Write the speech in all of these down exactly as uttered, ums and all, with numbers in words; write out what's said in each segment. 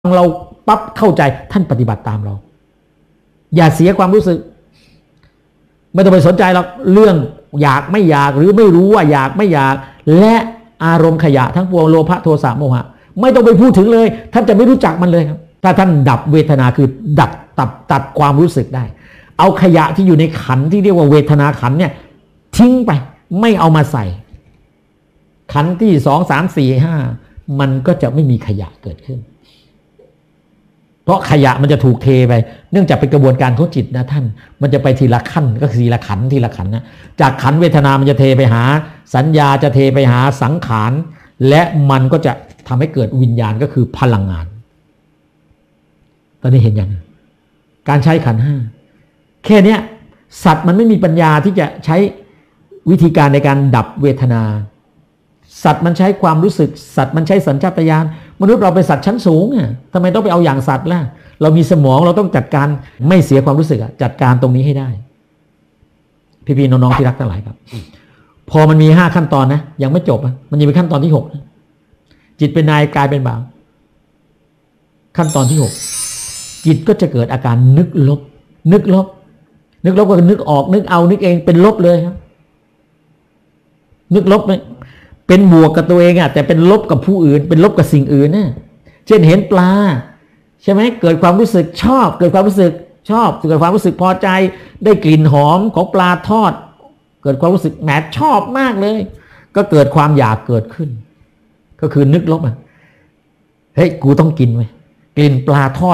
เราปั๊บเข้าใจท่านปฏิบัติตามเราอย่าเสียความรู้สึกไม่ต้องไปสนใจหรอกเรื่องอยากไม่อยากหรือไม่รู้ว่าอยากไม่อยากและอารมณ์ขยะทั้งปวงโลภะโทสะโมหะไม่ต้องไปพูดถึงเลยท่านจะไม่รู้จักมันเลยครับถ้าท่านดับเวทนาคือดับตัดตัดความรู้สึกได้เอาขยะที่อยู่ในขันที่เรียกว่าเวทนาขันเนี่ยทิ้งไปไม่เอามาใส่ขันที่สองสามสี่ห้ามันก็จะไม่มีขยะเกิดขึ้นเพราะขยะมันจะถูกเทไปเนื่องจากเป็นกระบวนการของจิตนะท่านมันจะไปทีละขั้นก็คือทีละขันทีละขันนะจากขันเวทนามันจะเทไปหาสัญญาจะเทไปหาสังขารและมันก็จะทำให้เกิดวิญญาณก็คือพลังงานตอนนี้เห็นยังการใช้ขันห้าแค่นี้สัตว์มันไม่มีปัญญาที่จะใช้วิธีการในการดับเวทนาสัตว์มันใช้ความรู้สึกสัตว์มันใช้สัญชาตญาณมนุษย์เราเป็นสัตว์ชั้นสูงอ่ะทำไมต้องไปเอาอย่างสัตว์ล่ะเรามีสมองเราต้องจัดการไม่เสียความรู้สึกอ่ะจัดการตรงนี้ให้ได้พี่ๆน้องๆที่รักทั้งหลายครับพอมันมีห้าขั้นตอนนะยังไม่จบอ่ะมันยังมีขั้นตอนที่หกนะจิตเป็นนายกายเป็นบ่าวขั้นตอนที่หกจิตก็จะเกิดอาการนึกลบนึกลบนึกลบก็คือนึกออกนึกเอานึกเองเป็นลบเลยครับนึกลบเลยเป็นบวกกับตัวเองอ่ะแต่เป็นลบกับผู้อื่นเป็นลบกับสิ่งอื่นนะเช่นเห็นปลาใช่ไหมเกิดความรู้สึกชอบเกิดความรู้สึกชอบเกิดความรู้สึกพอใจได้กลิ่นหอมของปลาทอดเกิดความรู้สึกแหมชอบมากเลยก็เกิดความอยากเกิดขึ้นก็คือนึกลบอ่ะเฮ้ยกูต้องกินไหมกลิ่นปลาทอด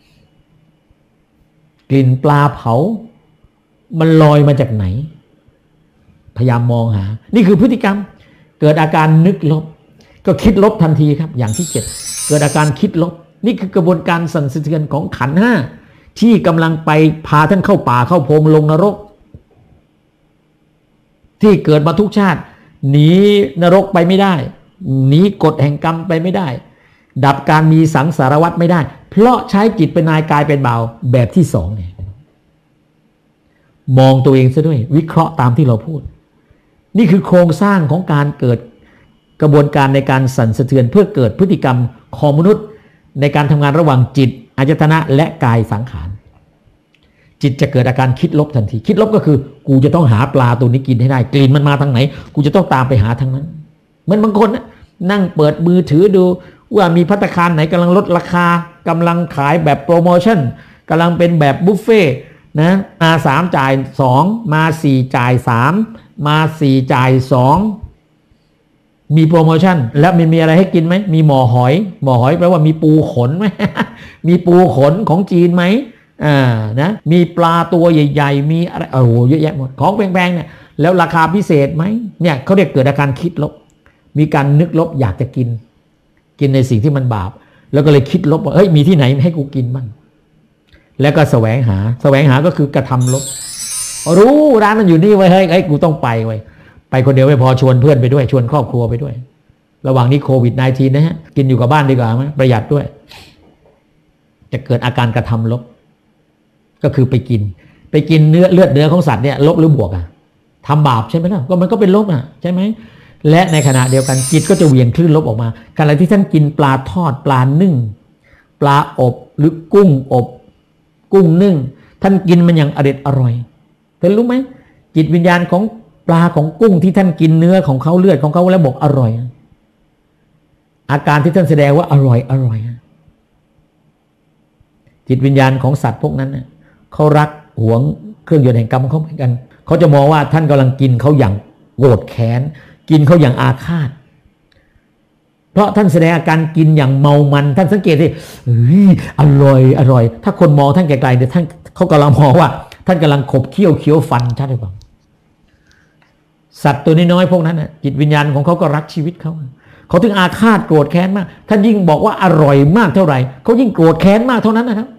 กลิ่นปลาเผามันลอยมาจากไหนพยายามมองหานี่คือพฤติกรรมเกิดอาการนึกลบก็คิดลบทันทีครับอย่างที่เจ็ดเกิดอาการคิดลบนี่คือกระบวนการสั่นสะเทือนของขันธ์ห้าที่กำลังไปพาท่านเข้าป่าเข้าพงลงนรกที่เกิดมาทุกชาติหนีนรกไปไม่ได้หนีกฎแห่งกรรมไปไม่ได้ดับการมีสังสารวัฏไม่ได้เพราะใช้จิตเป็นนายกายเป็นบ่าวแบบที่สองเนี่ยมองตัวเองซะด้วยวิเคราะห์ตามที่เราพูดนี่คือโครงสร้างของการเกิดกระบวนการในการสั่นสะเทือนเพื่อเกิดพฤติกรรมของมนุษย์ในการทำงานระหว่างจิตอายตนะและกายสังขารจิตจะเกิดอาการคิดลบทันทีคิดลบก็คือกูจะต้องหาปลาตัวนี้กินให้ได้กลิ่นมันมาทางไหนกูจะต้องตามไปหาทางนั้นเหมือนบางคนนะนั่งเปิดมือถือดูว่ามีภัตตาคารไหนกำลังลดราคากำลังขายแบบโปรโมชั่นกำลังเป็นแบบบุฟเฟ่นะมาสามจ่ายสองมาสี่จ่ายสามมาสี่จ่ายสองมีโปรโมชั่นแล้วมันมีอะไรให้กินไหมมีหมอหอยหมอหอยแปลว่ามีปูขนไหม มีปูขนของจีนไหมอ่านะมีปลาตัวใหญ่ๆมีอะไรโอ้โหเยอะแยะหมดของแพงๆเนี่ยแล้วราคาพิเศษไหมเนี่ยเขาเรียกเกิดอาการคิดลบมีการนึกลบอยากจะกินกินในสิ่งที่มันบาปแล้วก็เลยคิดลบว่าเฮ้ยมีที่ไหนให้กูกินบ้างแล้วก็แสวงหาแสวงหาก็คือกระทำลบรู้ร้านมันอยู่นี่ไว้เฮ้ยไอ้กูต้องไปไว้ไปคนเดียวไม่พอชวนเพื่อนไปด้วยชวนครอบครัวไปด้วยระหว่างนี้โควิด สิบเก้า นะฮะกินอยู่กับบ้านดีกว่าไหมประหยัดด้วยจะเกิดอาการกระทำลบก็คือไปกินไปกินเนื้อเลือดเนื้อของสัตว์เนี่ยลบหรือบวกอ่ะทำบาปใช่ไหมล่ะก็มันก็เป็นลบอ่ะใช่ไหมและในขณะเดียวกันจิตก็จะเหวี่ยงคลื่นลบออกมาขณะที่ท่านกินปลาทอดปลานึ่งปลาอบหรือกุ้งอบกุ้งนึ่งท่านกินมันอย่างอร่อยอร่อยท่านรู้ไหมจิตวิญญาณของปลาของกุ้งที่ท่านกินเนื้อของเขาเลือดของเขาแล้วบอกอร่อยอาการที่ท่านแสดงว่าอร่อยอร่อยจิตวิญญาณของสัตว์พวกนั้นเนี่ยเขารักหวงเครื่องยนต์แห่งกรรมของเขาเหมือนกันเขาจะมองว่าท่านกำลังกินเขาอย่างโกรธแค้นกินเขาอย่างอาฆาตเพราะท่านแสดงอาการกินอย่างเมามันท่านสังเกตดิเฮ้ยอร่อยอร่อยถ้าคนมองท่านไกลๆเนี่ยท่านเขากำลังมองว่าท่านกำลังขบเคี้ยวเคี้ยวฟันใช่หรือเปล่าสัตว์ตัวน้อยๆพวกนั้นน่ะจิตวิญญาณของเขาก็รักชีวิตเขาเขาถึงอาฆาตโกรธแค้นมากท่านยิ่งบอกว่าอร่อยมากเท่าไหร่เขายิ่งโกรธแค้นมากเท่านั้นนะครับ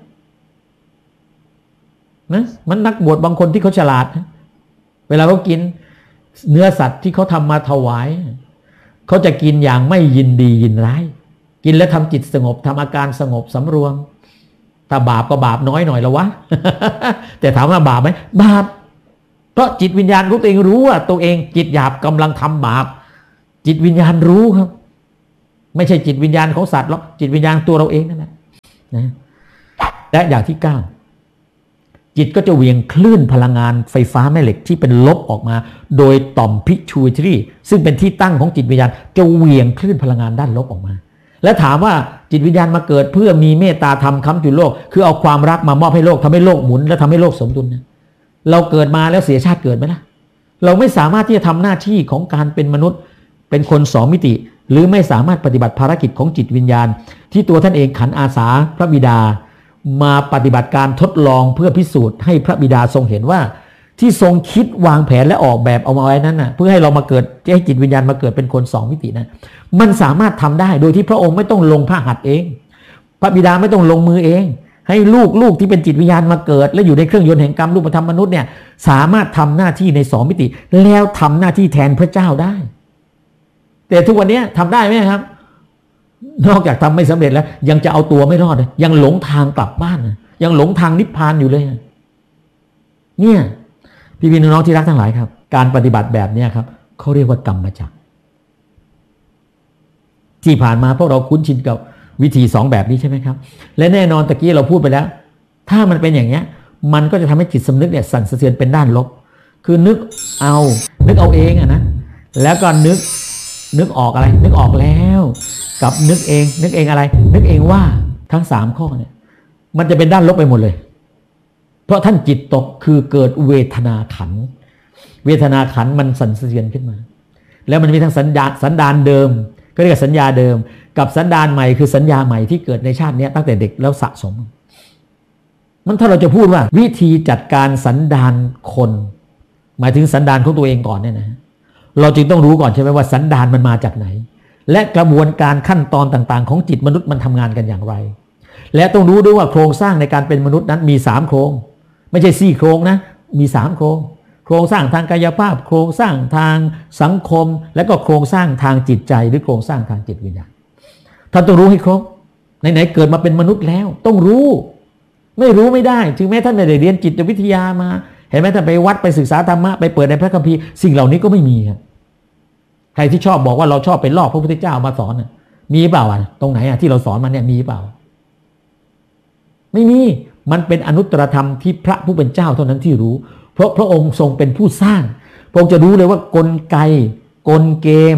นะมันนักบวชบางคนที่เขาฉลาดนะเวลาเขากินเนื้อสัตว์ที่เขาทำมาถวายเขาจะกินอย่างไม่ยินดียินร้ายกินแล้วทำจิตสงบทำอาการสงบสำรวมถ้าบาปก็บาปน้อยหน่อยแล้ววะ แต่ถามว่าบาปไหมบาปเพราะจิตวิญญาณของตัวเองรู้ว่าตัวเองจิตหยาบกำลังทำบาปจิตวิญญาณรู้ครับไม่ใช่จิตวิญญาณของสัตว์หรอกจิตวิญญาณตัวเราเองนั่นแหละนะและอย่างที่เก้าจิตก็จะเหวี่ยงคลื่นพลังงานไฟฟ้าแม่เหล็กที่เป็นลบออกมาโดยต่อม pituitary ซึ่งเป็นที่ตั้งของจิตวิญญาณจะเหวี่ยงคลื่นพลังงานด้านลบออกมาและถามว่าจิตวิญญาณมาเกิดเพื่อมีเมตตาธรรมค้ำจุนโลกคือเอาความรักมามอบให้โลกทำให้โลกหมุนและทำให้โลกสมดุลนะเราเกิดมาแล้วเสียชาติเกิดไหมล่ะเราไม่สามารถที่จะทำหน้าที่ของการเป็นมนุษย์เป็นคนสองมิติหรือไม่สามารถปฏิบัติภารกิจของจิตวิญญาณที่ตัวท่านเองขันอาสาพระบิดามาปฏิบัติการทดลองเพื่อพิสูจน์ให้พระบิดาทรงเห็นว่าที่ทรงคิดวางแผนและออกแบบเอามาไว้นั้นนะเพื่อให้เรามาเกิดให้จิตวิญญาณมาเกิดเป็นคนสองมิตินะมันสามารถทำได้โดยที่พระองค์ไม่ต้องลงพระหัตถ์เองพระบิดาไม่ต้องลงมือเองให้ลูกลูกที่เป็นจิตวิญญาณมาเกิดและอยู่ในเครื่องยนต์แห่งกรรมรูปธรรมมนุษย์เนี่ยสามารถทำหน้าที่ในสองมิติแล้วทำหน้าที่แทนพระเจ้าได้แต่ทุกวันนี้ทำได้ไหมครับนอกจากทำไม่สำเร็จแล้วยังจะเอาตัวไม่รอดเลยยังหลงทางกลับบ้านยังหลงทางนิพพานอยู่เลยเนี่ยพี่พี่น้องที่รักทั้งหลายครับการปฏิบัติแบบนี้ครับเขาเรียกว่ากรรมจักรที่ผ่านมาพวกเราคุ้นชินกับวิธีสองแบบนี้ใช่ไหมครับและแน่นอนตะกี้เราพูดไปแล้วถ้ามันเป็นอย่างเนี้ยมันก็จะทำให้จิตสำนึกเนี่ยสั่นสะเทือนเป็นด้านลบคือนึกเอานึกเอาเองอะนะแล้วก็นึกนึกออกอะไรนึกออกแล้วกับนึกเองนึกเองอะไรนึกเองว่าทั้งสามข้อเนี่ยมันจะเป็นด้านลบไปหมดเลยเพราะท่านจิตตกคือเกิดเวทนาขันเวทนาขันมันสั่นสะเทือนขึ้นมาแล้วมันมีทั้งสัญญาสันดานเดิมก็เรียกสัญญาเดิมกับสันดานใหม่คือสัญญาใหม่ที่เกิดในชาตินี้ตั้งแต่เด็กแล้วสะสมมันถ้าเราจะพูดว่าวิธีจัดการสันดานคนหมายถึงสันดานของตัวเองก่อนเนี่ยนะเราจึงต้องรู้ก่อนใช่ไหมว่าสันดานมันมาจากไหนและกระบวนการขั้นตอนต่างๆของจิตมนุษย์มันทำงานกันอย่างไรและต้องรู้ด้วยว่าโครงสร้างในการเป็นมนุษย์นั้นมีสามโครงไม่ใช่สี่โครงนะมีสามโครงโครงสร้างทางกายภาพโครงสร้างทางสังคมและก็โครงสร้างทางจิตใจหรือโครงสร้างทางจิตวิญญาณท่านต้องรู้ให้ครบไหนๆเกิดมาเป็นมนุษย์แล้วต้องรู้ไม่รู้ไม่ได้ถึงแม้ท่านไม่ได้เรียนจิตวิทยามาเห็นไหมท่านไปวัดไปศึกษาธรรมะไปเปิดในพระคัมภีร์สิ่งเหล่านี้ก็ไม่มีครับใครที่ชอบบอกว่าเราชอบไปลอกพระพุทธเจ้ามาสอนมีเปล่าอ่ะตรงไหนอ่ะที่เราสอนมันเนี่ยมีเปล่าไม่มีมันเป็นอนุตตรธรรมที่พระผู้เป็นเจ้าเท่านั้นที่รู้เพราะพระองค์ทรงเป็นผู้สร้างพระองค์จะรู้เลยว่ากลไกกลเกม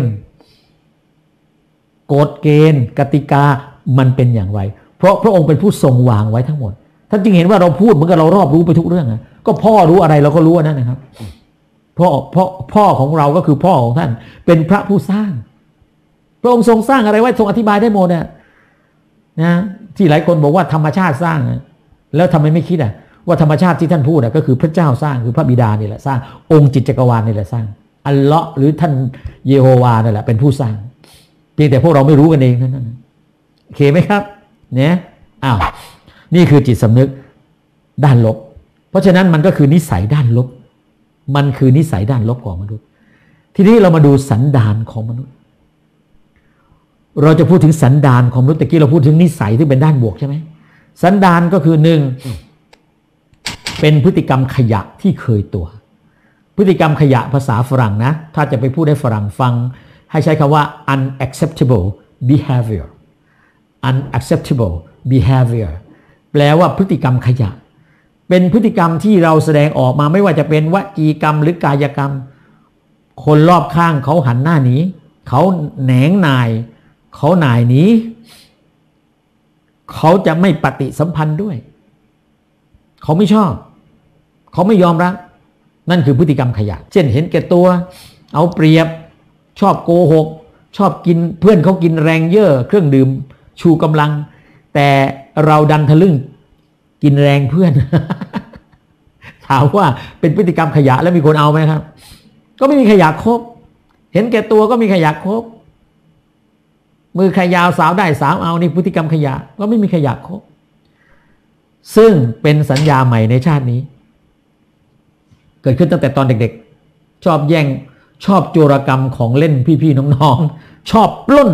กฎเกณฑ์กติกามันเป็นอย่างไรเพราะพระองค์เป็นผู้ทรงวางไว้ทั้งหมดท่านจึงเห็นว่าเราพูดเหมือนกับเรารอบรู้ไปทุกเรื่องนะก็พ่อรู้อะไรเราก็รู้นั่นนะครับพ่อพ่อพ่อของเราก็คือพ่อของท่านเป็นพระผู้สร้างพระองค์ทรงสร้างอะไรไว้ทรงอธิบายได้หมดนะนะที่หลายคนบอกว่าธรรมชาติสร้างแล้วทำไมไม่คิดอ่ะว่าธรรมชาติที่ท่านพูดอ่ะก็คือพระเจ้าสร้างคือพระบิดานี่แหละสร้างองค์จิตจักรวาลนี่แหละสร้างอัลเลาะห์หรือท่านเยโฮวานั่นแหละเป็นผู้สร้างเพียงแต่พวกเราไม่รู้กันเองนั่นโอเคไหมครับเนี่ยอ้าวนี่คือจิตสำนึกด้านลบเพราะฉะนั้นมันก็คือนิสัยด้านลบมันคือนิสัยด้านลบของมนุษย์ทีนี้เรามาดูสันดานของมนุษย์เราจะพูดถึงสันดานของมนุษย์ตะกี้เราพูดถึงนิสัยที่เป็นด้านบวกใช่ไหมสันดานก็คือหนึ่งเป็นพฤติกรรมขยะที่เคยตัวพฤติกรรมขยะภาษาฝรั่งนะถ้าจะไปพูดให้ฝรั่งฟังให้ใช้คำว่า unacceptable behavior unacceptable behavior แปลว่าพฤติกรรมขยะเป็นพฤติกรรมที่เราแสดงออกมาไม่ว่าจะเป็นวจีกรรมหรือกายกรรมคนรอบข้างเขาหันหน้าหนีเขาแหนงนายเขาหน่ายหนีเขาจะไม่ปฏิสัมพันธ์ด้วยเขาไม่ชอบเขาไม่ยอมรับนั่นคือพฤติกรรมขยะเช่นเห็นแก่ตัวเอาเปรียบชอบโกหกชอบกินเพื่อนเขากินแรงเย่อเครื่องดื่มชูกำลังแต่เราดันทะลึ่งกินแรงเพื่อน ถามว่าเป็นพฤติกรรมขยะแล้วมีคนเอาไหมครับก็ไม่มีขยะครบเห็นแก่ตัวก็มีขยะครบมือขยาวสาวได้สาวเอานี่พฤติกรรมขยะก็ไม่มีขยะครบซึ่งเป็นสัญญาใหม่ในชาตินี้เกิดขึ้นตั้งแต่ตอนเด็กๆชอบแย่งชอบโจรกรรมของเล่นพี่ๆน้องๆชอบปล้น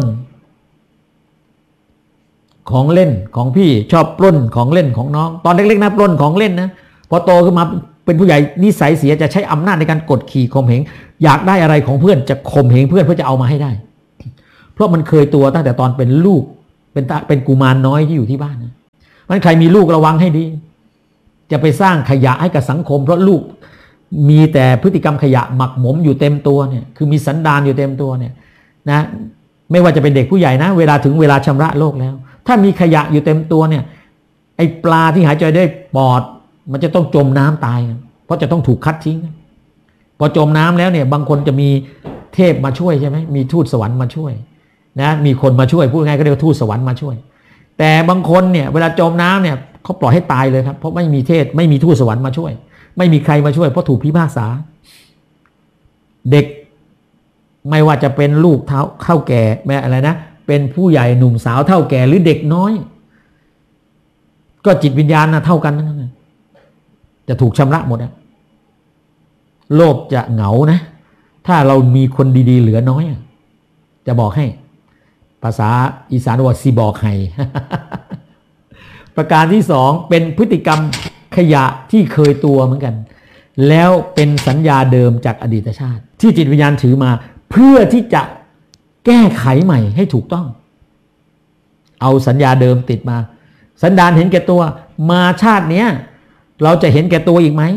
ของเล่นของพี่ชอบปล้นของเล่นของน้องตอนเล็กๆนะปล้นของเล่นนะพอโตขึ้นมาเป็นผู้ใหญ่นิสัยเสียจะใช้อำนาจในการกดขี่ข่มเหงอยากได้อะไรของเพื่อนจะข่มเหงเพื่อนเพื่อจะเอามาให้ได้เพราะมันเคยตัวตั้งแต่ตอนเป็นลูกเป็นเป็นกุมารน้อยที่อยู่ที่บ้านนะมันใครมีลูกระวังให้ดีจะไปสร้างขยะให้กับสังคมเพราะลูกมีแต่พฤติกรรมขยะหมักหมมอยู่เต็มตัวเนี่ยคือมีสันดานอยู่เต็มตัวเนี่ยนะไม่ว่าจะเป็นเด็กผู้ใหญ่นะเวลาถึงเวลาชำระโลกแล้วถ้ามีขยะอยู่เต็มตัวเนี่ยไอปลาที่หายใจได้ปอดมันจะต้องจมน้ำตายเพราะจะต้องถูกคัดทิ้งพอจมน้ำแล้วเนี่ยบางคนจะมีเทพมาช่วยใช่ไหมมีทูตสวรรค์มาช่วยนะมีคนมาช่วยพูดง่ายก็เรียกว่าทูตสวรรค์มาช่วยแต่บางคนเนี่ยเวลาจมน้ำเนี่ยเขาปล่อยให้ตายเลยครับเพราะไม่มีเทพไม่มีทูตสวรรค์มาช่วยไม่มีใครมาช่วยเพราะถูกพิพากษาเด็กไม่ว่าจะเป็นลูกเท่าเข้าแก่แม่อะไรนะเป็นผู้ใหญ่หนุ่มสาวเท่าแก่หรือเด็กน้อยก็จิตวิญญาณนะเท่ากันนั่นจะถูกชำระหมดนะโลกจะเหงานะถ้าเรามีคนดีๆเหลือน้อยจะบอกให้ภาษาอีสานว่าสิบอกให้ ประการที่สองเป็นพฤติกรรมขยะที่เคยตัวเหมือนกันแล้วเป็นสัญญาเดิมจากอดีตชาติที่จิตวิญญาณถือมาเพื่อที่จะแก้ไขใหม่ให้ถูกต้องเอาสัญญาเดิมติดมาสันดานเห็นแก่ตัวมาชาติเนี้ยเราจะเห็นแก่ตัวอีกไหม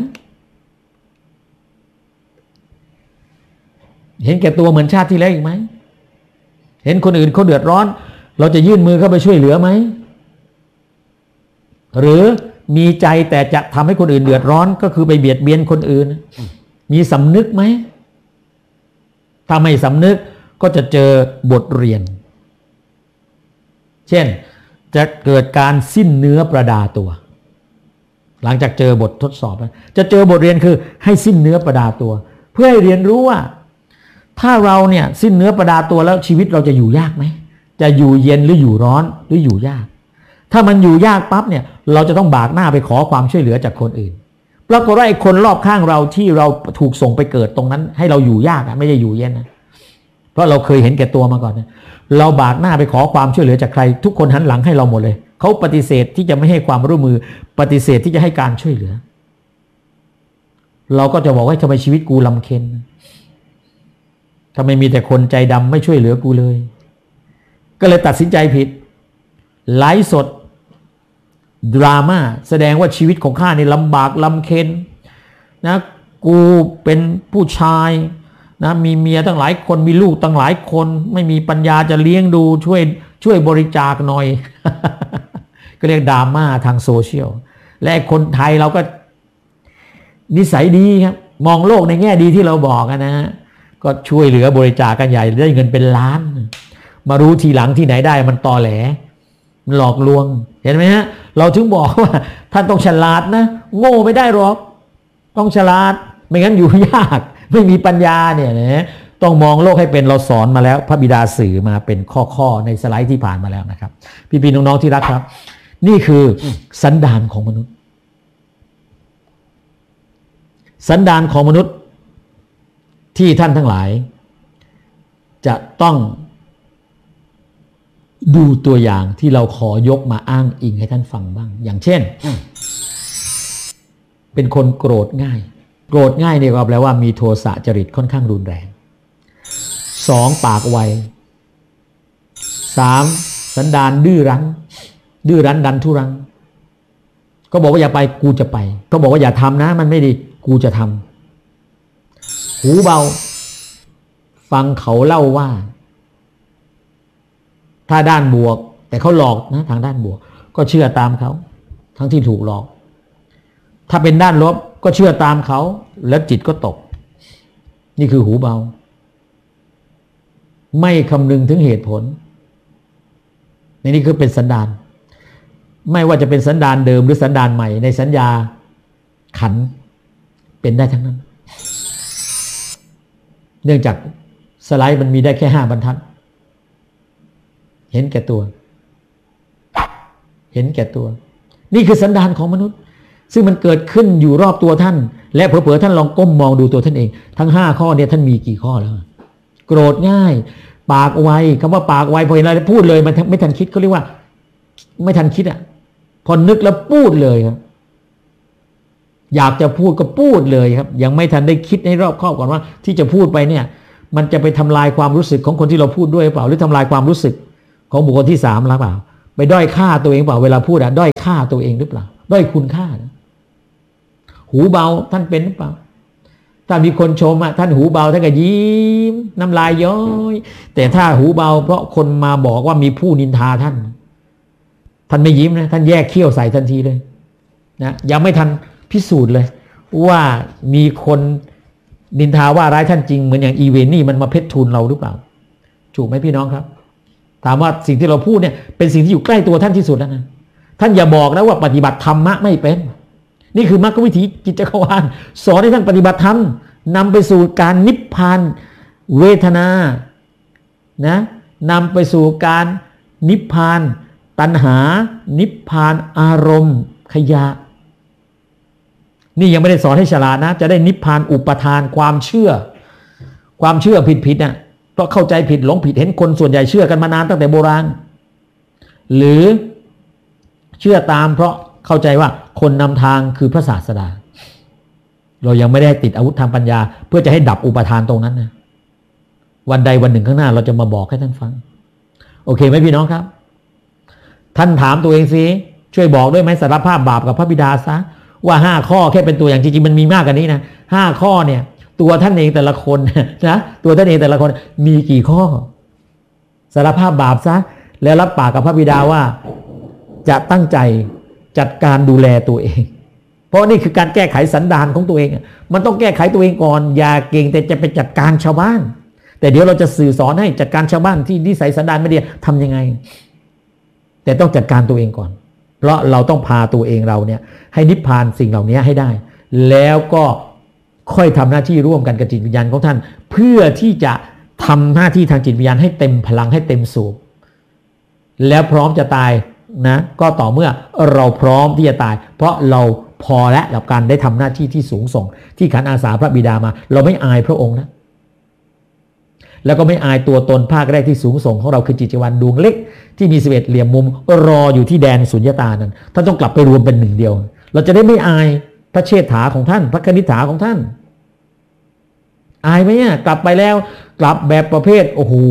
เห็นแก่ตัวเหมือนชาติที่แล้วอีกไหมเห็นคนอื่นเขาเดือดร้อนเราจะยื่นมือเข้าไปช่วยเหลือไหมหรือมีใจแต่จะทำให้คนอื่นเดือดร้อนก็คือไปเบียดเบียนคนอื่นมีสำนึกไหมถ้าไม่สำนึกก็จะเจอบทเรียนเช่นจะเกิดการสิ้นเนื้อประดาตัวหลังจากเจอบททดสอบจะเจอบทเรียนคือให้สิ้นเนื้อประดาตัวเพื่อให้เรียนรู้ว่าถ้าเราเนี่ยสิ้นเนื้อประดาตัวแล้วชีวิตเราจะอยู่ยากไหมจะอยู่เย็นหรืออยู่ร้อนหรืออยู่ยากถ้ามันอยู่ยากปั๊บเนี่ยเราจะต้องบากหน้าไปขอความช่วยเหลือจากคนอื่นปรากฏว่าไอ้คนรอบข้างเราที่เราถูกส่งไปเกิดตรงนั้นให้เราอยู่ยากอะไม่ได้อยู่เย็นนะเพราะเราเคยเห็นแก่ตัวมาก่อนเนี่ยเราบากหน้าไปขอความช่วยเหลือจากใครทุกคนหันหลังให้เราหมดเลยเขาปฏิเสธที่จะไม่ให้ความร่วมมือปฏิเสธที่จะให้การช่วยเหลือเราก็จะบอกว่าทำไมชีวิตกูลำเค็ญทำไมมีแต่คนใจดำไม่ช่วยเหลือกูเลยก็เลยตัดสินใจผิดไลฟ์สดดราม่าแสดงว่าชีวิตของข้านี่ลำบากลำเค็ญนะกูเป็นผู้ชายนะมีเมียตั้งหลายคนมีลูกตั้งหลายคนไม่มีปัญญาจะเลี้ยงดูช่วยช่วยบริจาคหน่อย ก็เรียกดราม่าทางโซเชียลและคนไทยเราก็นิสัยดีครับมองโลกในแง่ดีที่เราบอกนะฮะก็ช่วยเหลือบริจาคกันใหญ่ได้เงินเป็นล้านมารู้ทีหลังที่ไหนได้มันตอแหลมันหลอกลวงเห็นไหมฮะเราถึงบอกว่าท่านต้องฉลาดนะโง่ไม่ได้หรอกต้องฉลาดไม่งั้นอยู่ยากไม่มีปัญญาเนี่ยนะต้องมองโลกให้เป็นเราสอนมาแล้วพระบิดาสื่อมาเป็นข้อๆในสไลด์ที่ผ่านมาแล้วนะครับพี่ๆน้องๆที่รักครับนี่คือสันดานของมนุษย์สันดานของมนุษย์ที่ท่านทั้งหลายจะต้องดูตัวอย่างที่เราขอยกมาอ้างอิงให้ท่านฟังบ้างอย่างเช่นเป็นคนโกรธง่ายโกรธง่ายเนี่ยก็แปลว่ามีโทสะจริตค่อนข้างรุนแรงสองปากไวสามสันดานดื้อรั้นดื้อรั้นดันทุรังก็บอกว่าอย่าไปกูจะไปก็บอกว่าอย่าทำนะมันไม่ดีกูจะทำหูเบาฟังเขาเล่าว่าถ้าด้านบวกแต่เขาหลอกนะทางด้านบวกก็เชื่อตามเขาทั้งที่ถูกหลอกถ้าเป็นด้านลบก็เชื่อตามเขาแล้วจิตก็ตกนี่คือหูเบาไม่คำนึงถึงเหตุผลในนี้คือเป็นสันดานไม่ว่าจะเป็นสันดานเดิมหรือสันดานใหม่ในสัญญาขันเป็นได้ทั้งนั้นเนื่องจากสไลด์มันมีได้แค่ห้าบรรทัดเห็นแก่ตัวเห็นแก่ตัวนี่คือสันดานของมนุษย์ซึ่งมันเกิดขึ้นอยู่รอบตัวท่านและเผลอๆท่านลองก้มมองดูตัวท่านเองทั้งห้าข้อเนี่ยท่านมีกี่ข้อแล้วโกรธง่ายปากไวคำว่าปากไวพอเห็นอะไรพูดเลยมันไม่ทันคิดเขาเรียกว่าไม่ทันคิดอ่ะพอนึกแล้วพูดเลยครับอยากจะพูดก็พูดเลยครับยังไม่ทันได้คิดให้รอบคอบก่อนว่าที่จะพูดไปเนี่ยมันจะไปทำลายความรู้สึกของคนที่เราพูดด้วยหรือเปล่าหรือทำลายความรู้สึกของบุคคลที่สามหรือเปล่าไปด้อยค่าตัวเองเปล่าเวลาพูดอะด้อยค่าตัวเองหรือเปล่าด้อยคุณค่านะหูเบาท่านเป็นหรือเปล่าถ้ามีคนชมอะท่านหูเบาท่านก็ยิ้มน้ำลายย้อยแต่ถ้าหูเบาเพราะคนมาบอกว่ามีผู้นินทาท่านท่านไม่ยิ้มนะท่านแยกเขี้ยวใส่ทันทีเลยนะยังไม่ทันพิสูจน์เลยว่ามีคนนินทาว่าร้ายท่านจริงเหมือนอย่างอีเวนนี่มันมาเพชรทูลเราหรือเปล่าถูกไหมพี่น้องครับถามว่าสิ่งที่เราพูดเนี่ยเป็นสิ่งที่อยู่ใกล้ตัวท่านที่สุดแล้วนะท่านอย่าบอกนะว่าปฏิบัติธรรมะไม่เป็นนี่คือมรรควิถีจิตจักรวาลสอนให้ท่านปฏิบัติธรรมนำไปสู่การนิพพานเวทนานะนำไปสู่การนิพพานตัณหานิพพานอารมณ์ขยะนี่ยังไม่ได้สอนให้ฉลาดนะจะได้นิพพานอุปทานความเชื่อความเชื่อผิดๆน่ะเพราะเข้าใจผิดหลงผิดเห็นคนส่วนใหญ่เชื่อกันมานานตั้งแต่โบราณหรือเชื่อตามเพราะเข้าใจว่าคนนำทางคือพระศาสดาเรายังไม่ได้ติดอาวุธทางปัญญาเพื่อจะให้ดับอุปทานตรงนั้นนะวันใดวันหนึ่งข้างหน้าเราจะมาบอกให้ท่านฟังโอเคไหมพี่น้องครับท่านถามตัวเองสิช่วยบอกด้วยไหมสารภาพบาปกับพระบิดาซะว่าห้าข้อแค่เป็นตัวอย่างจริงๆมันมีมากกว่านี้นะห้าข้อเนี่ยตัวท่านเองแต่ละคนนะตัวท่านเองแต่ละคนมีกี่ข้อสารภาพบาปซะแล้วรับปากกับพระบิดาว่าจะตั้งใจจัดการดูแลตัวเองเพราะนี่คือการแก้ไขสันดานของตัวเองมันต้องแก้ไขตัวเองก่อนอย่าเก่งแต่จะไปจัดการชาวบ้านแต่เดี๋ยวเราจะสื่อสอนให้จัดการชาวบ้านที่นิสัยสันดานไม่ดีทำยังไงแต่ต้องจัดการตัวเองก่อนเพราะเราต้องพาตัวเองเราเนี่ยให้นิพพานสิ่งเหล่านี้ให้ได้แล้วก็ค่อยทำหน้าที่ร่วมกันกับจิตวิญญาณของท่านเพื่อที่จะทำหน้าที่ทางจิตวิญญาณให้เต็มพลังให้เต็มสูบแล้วพร้อมจะตายนะก็ต่อเมื่อเราพร้อมที่จะตายเพราะเราพอแล้วกับการได้ทำหน้าที่ที่สูงส่งที่ขันอาสาพระบิดามาเราไม่อายพระองค์นะแล้วก็ไม่อายตัวตนภาคแรกที่สูงส่งของเราคือจิตวิญญาณดวงเล็กที่มีสิบเอ็ดเหลี่ยมมุมรออยู่ที่แดนสุญญตานั้นท่านต้องกลับไปรวมเป็นหนึ่งเดียวเราจะได้ไม่อายพระเชษฐาของท่านพระคณิษฐาของท่านอายไหมเนี่ยกลับไปแล้วกลับแบบประเภทโอ้โห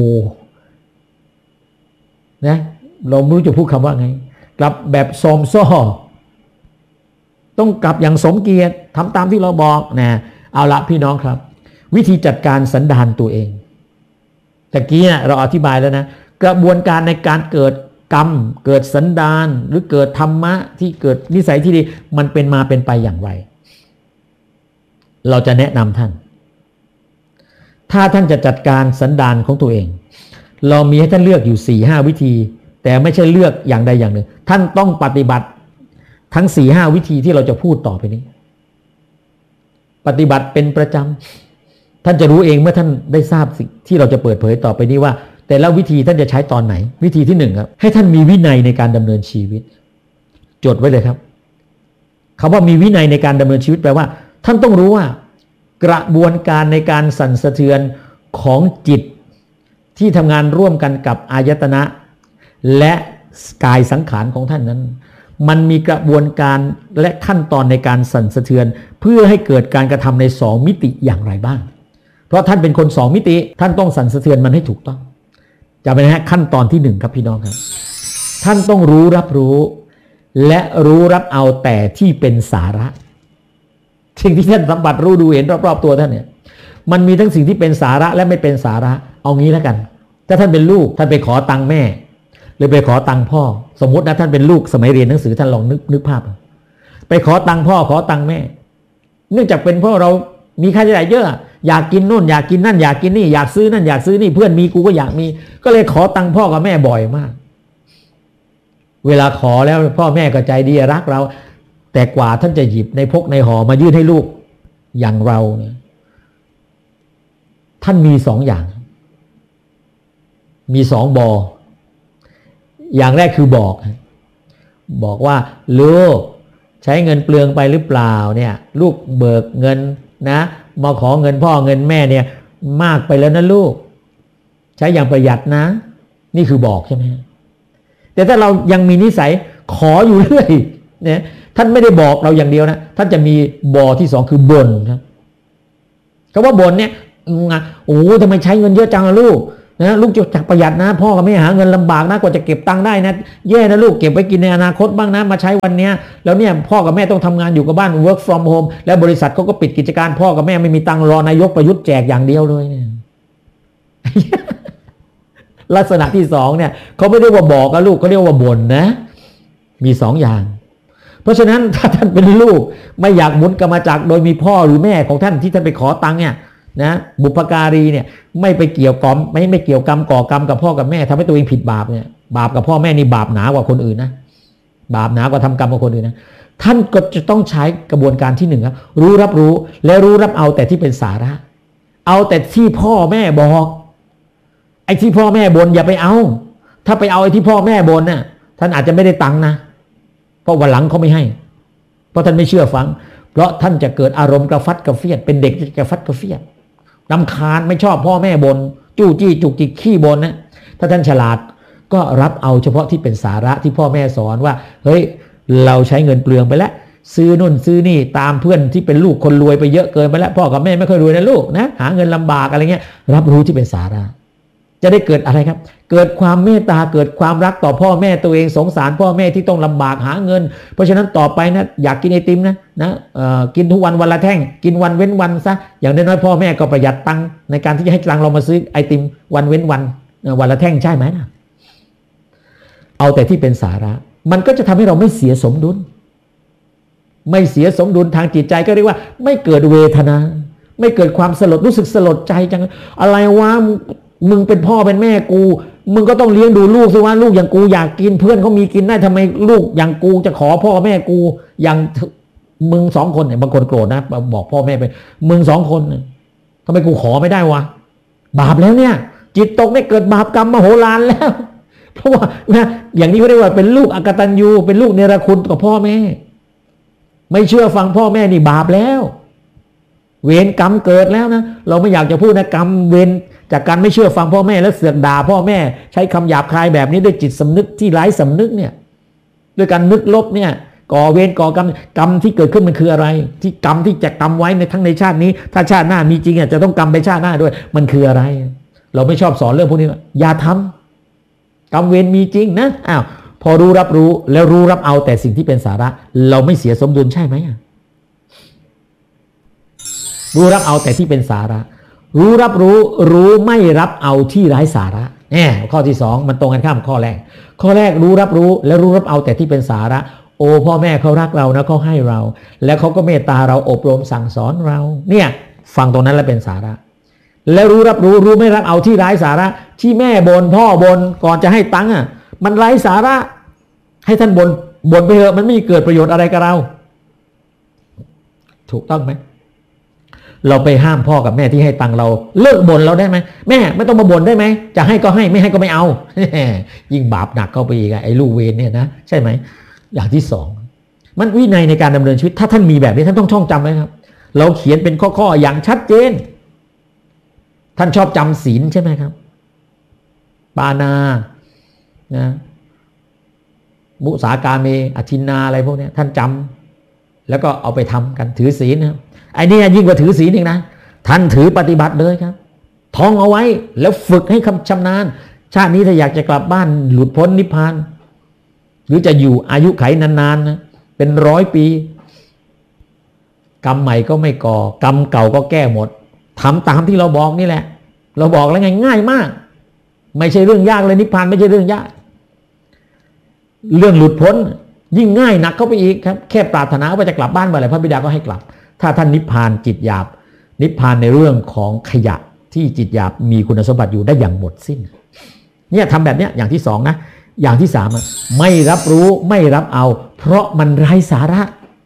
นะเราไม่รู้จะพูดคำว่าไงกลับแบบซอมซ่อต้องกลับอย่างสมเกียรติทำตามที่เราบอกนะเอาละพี่น้องครับวิธีจัดการสันดานตัวเองตะกี้เราอธิบายแล้วนะกระบวนการในการเกิดกรรมเกิดสันดานหรือเกิดธรรมะที่เกิดนิสัยที่ดีมันเป็นมาเป็นไปอย่างไรเราจะแนะนำท่านถ้าท่านจะจัดการสันดานของตัวเองเรามีให้ท่านเลือกอยู่ สี่ห้า วิธีแต่ไม่ใช่เลือกอย่างใดอย่างหนึ่งท่านต้องปฏิบัติทั้ง สี่ห้า วิธีที่เราจะพูดต่อไปนี้ปฏิบัติเป็นประจำท่านจะรู้เองเมื่อท่านได้ทราบสิ่งที่เราจะเปิดเผยต่อไปนี้ว่าแต่ละวิธีท่านจะใช้ตอนไหนวิธีที่หนึ่งครับให้ท่านมีวินัยในการดำเนินชีวิตจดไว้เลยครับคำว่ามีวินัยในการดำเนินชีวิตแปลว่าท่านต้องรู้ว่ากระบวนการในการสั่นสะเทือนของจิตที่ทำงานร่วมกันกับอายตนะและกายสังขารของท่านนั้นมันมีกระบวนการและขั้นตอนในการสั่นสะเทือนเพื่อให้เกิดการกระทำในสองมิติอย่างไรบ้างเพราะท่านเป็นคนสองมิติท่านต้องสั่นสะเทือนมันให้ถูกต้องจะเป็นขั้นตอนที่หนึ่งครับพี่น้องครับท่านต้องรู้รับรู้และรู้รับเอาแต่ที่เป็นสาระสิ่งที่ท่านสัมผัสรู้ดูเห็นรอบๆตัวท่านเนี่ยมันมีทั้งสิ่งที่เป็นสาระและไม่เป็นสาระเอางี้แล้วกันถ้าท่านเป็นลูกท่านไปขอตังค์แม่หรือไปขอตังค์พ่อสมมตินะท่านเป็นลูกสมัยเรียนหนังสือท่านลองนึกนึกภาพไปขอตังค์พ่อขอตังค์แม่เนื่องจากเป็นเพราะเรามีค่าใช้จ่ายเยอะอยากกินนู่นอยากกินนั่นอยากกินนี่อยากซื้อนั่นอยากซื้อนี่เพื่อนมีกูก็อยากมีก็เลยขอตังค์พ่อกับแม่บ่อยมากเวลาขอแล้วพ่อแม่ก็ใจดีรักเราแต่กว่าท่านจะหยิบในพกในห่อมายื่นให้ลูกอย่างเราเนี่ยท่านมีสองอย่างมีสองบออย่างแรกคือบอกบอกว่าลูกใช้เงินเปลืองไปหรือเปล่าเนี่ยลูกเบิกเงินนะมาขอเงินพ่อเงินแม่เนี่ยมากไปแล้วนะลูกใช้อย่างประหยัดนะนี่คือบอกใช่ไหมแต่ถ้าเรายังมีนิสัยขออยู่เรื่อยเนี่ยท่านไม่ได้บอกเราอย่างเดียวนะท่านจะมีบอที่สองคือบ่นครับคำว่าบ่นเนี่ยโอ้ทำไมใช้เงินเยอะจังล่ะลูกนะลูกจะประหยัดนะพ่อกับแม่หาเงินลำบากนะกว่าจะเก็บตังค์ได้นะแย่นะลูกเก็บไว้กินในอนาคตบ้างนะมาใช้วันนี้แล้วเนี่ยพ่อกับแม่ต้องทำงานอยู่กับบ้าน work from home แล้วบริษัทเขาก็ปิดกิจการพ่อกับแม่ไม่มีตังค์รอนายกประยุทธ์แจกอย่างเดียวเลยเนี่ย ลักษณะที่สองเนี่ยเขาไม่เรียกว่าบอกกับลูกเขาเรียกว่าบ่นนะมีสองอย่างเพราะฉะนั้นถ้าท่านเป็นลูกไม่อยากหมุนกรรมจักรโดยมีพ่อหรือแม่ของท่านที่ท่านไปขอตังค์เนี่ยนะบุพการีเนี่ยไม่ไปเกี่ยวกรรมไม่ไม่เกี่ยวกรรมก่อกรรมกับพ่อกับแม่ทำให้ตัวเองผิดบาปเนี่ยบาปกับพ่อแม่นี่บาปหนากว่าคนอื่นนะบาปหนากว่าทำกรรมกับคนอื่นนะท่านก็จะต้องใช้กระบวนการที่หนึ่งครับรู้รับรู้และรู้รับเอาแต่ที่เป็นสาระเอาแต่ที่พ่อแม่บอกไอ้ที่พ่อแม่บ่นอย่าไปเอาถ้าไปเอาไอ้ที่พ่อแม่บ่นน่ะท่านอาจจะไม่ได้ตังค์นะเพราะวันหลังเขาไม่ให้เพราะท่านไม่เชื่อฟังเพราะท่านจะเกิดอารมณ์กระฟัดกระเฟียดเป็นเด็กกระฟัดกระเฟียดรำคาญไม่ชอบพ่อแม่บน่นจู้จี้จุกจิกขี้บ่นนะถ้าท่านฉลาดก็รับเอาเฉพาะที่เป็นสาระที่พ่อแม่สอนว่าเฮ้ยเราใช้เงินเปลืองไปแล้วซื้อนู่นซื้อนี่ตามเพื่อนที่เป็นลูกคนรวยไปเยอะเกินไปแล้วพ่อกับแม่ไม่ค่อยรวยนะลูกนะหาเงินลำบากอะไรเงี้ยรับรู้ที่เป็นสาระจะได้เกิดอะไรครับเกิดความเมตตาเกิดความรักต่อพ่อแม่ตัวเองสงสารพ่อแม่ที่ต้องลำบากหาเงินเพราะฉะนั้นต่อไปนะอยากกินไอติมนะนะกินทุกวันวันละแท่งกินวันเว้นวันซะอย่างน้อยๆพ่อแม่ก็ประหยัดตังค์ในการที่จะให้ตังค์เรามาซื้อไอติมวันเว้นวันวันละแท่งใช่ไหมนะเอาแต่ที่เป็นสาระมันก็จะทำให้เราไม่เสียสมดุลไม่เสียสมดุลทางจิตใจก็เรียกว่าไม่เกิดเวทนาไม่เกิดความสลดรู้สึกสลดใจจังอะไรวะมึงเป็นพ่อเป็นแม่กูมึงก็ต้องเลี้ยงดูลูกสิว่าลูกอย่างกูอยากกินเพื่อนเขามีกินได้ทำไมลูกอย่างกูจะขอพ่อแม่กูอย่างมึงสองคนเนี่ยบางคนโกรธนะบอกพ่อแม่ไปมึงสองคนทำไมกูขอไม่ได้วะบาปแล้วเนี่ยจิตตกได้เกิดบาปกรรมมโหฬารแล้วเพราะว่านะอย่างนี้เขาเรียกว่าเป็นลูกอกตัญญูเป็นลูกเนรคุณกับพ่อแม่ไม่เชื่อฟังพ่อแม่นี่บาปแล้วเวรกรรมเกิดแล้วนะเราไม่อยากจะพูดนะกรรมเวรจากการไม่เชื่อฟังพ่อแม่แล้วเสือกด่าพ่อแม่ใช้คำหยาบคายแบบนี้ด้วยจิตสำนึกที่ไร้สำนึกเนี่ยด้วยการนึกลบเนี่ยก่อเวรก่อกรรมกรรมที่เกิดขึ้นมันคืออะไรที่กรรมที่จะกรรมไว้ในทั้งในชาตินี้ถ้าชาติหน้ามีจริงอ่ะจะต้องกรรมไปชาติหน้าด้วยมันคืออะไรเราไม่ชอบสอนเรื่องพวกนี้อย่าทำกรรมเวรมีจริงนะอ้าวพอรู้รับรู้แล้วรู้รับเอาแต่สิ่งที่เป็นสาระเราไม่เสียสมดุลใช่ไหมรู้รับเอาแต่ที่เป็นสาระรู้รับรู้รู้ไม่รับเอาที่ไร้สาระเนี่ยข้อที่สองมันตรงกันข้ามข้อแรกข้อแรกรู้รับรู้แล้วรู้รับเอาแต่ที่เป็นสาระโอ้พ่อแม่เขารักเรานะเขาให้เราแล้วเขาก็เมตตาเราอบรมสั่งสอนเราเนี่ยฟังตรงนั้นแล้วเป็นสาระแล้วรู้รับรู้รู้ไม่รับเอาที่ไร้สาระที่แม่บนพ่อบนก่อนจะให้ตังค์อ่ะมันไร้สาระให้ท่านบนบนไปเถอะมันไม่เกิดประโยชน์อะไรกับเราถูกต้องไหมเราไปห้ามพ่อกับแม่ที่ให้ตังค์เราเลิกบ่นเราได้ไหมแม่ไม่ต้องมาบ่นได้ไหมจะให้ก็ให้ไม่ให้ก็ไม่เอา ยิ่งบาปหนักเข้าไปอีกไอ้ลูกเวรเนี่ยนะใช่ไหมอย่างที่สองมันวินัยในการดำเนินชีวิตถ้าท่านมีแบบนี้ท่านต้องท่องจำไว้ครับเราเขียนเป็นข้อๆอย่างชัดเจนท่านชอบจำศีลใช่ไหมครับปานานะมุสากาเมอทินนาอะไรพวกนี้ท่านจำแล้วก็เอาไปทำกันถือศีลนะครับไอ้นี่ยิ่งกว่าถือศีลอีกนะท่านถือปฏิบัติเลยครับท่องเอาไว้แล้วฝึกให้คำชำนาญชาตินี้ถ้าอยากจะกลับบ้านหลุดพ้นนิพพานหรือจะอยู่อายุไขนานๆนะเป็นร้อยปีกรรมใหม่ก็ไม่ก่อกรรมเก่าก็แก้หมดทำตามที่เราบอกนี่แหละเราบอกแล้วไงง่ายมากไม่ใช่เรื่องยากเลยนิพพานไม่ใช่เรื่องยากเรื่องหลุดพ้นยิ่งง่ายหนักเข้าไปอีกครับแค่ปรารถนาว่าจะกลับบ้านเมื่อไหร่พระบิดาก็ให้กลับถ้าท่านนิพพานจิตหยาบนิพพานในเรื่องของขยะที่จิตหยาบมีคุณสมบัติอยู่ได้อย่างหมดสิ้นเนี่ยทำแบบเนี้ยอย่างที่สองนะอย่างที่สามไม่รับรู้ไม่รับเอาเพราะมันไร้สาระ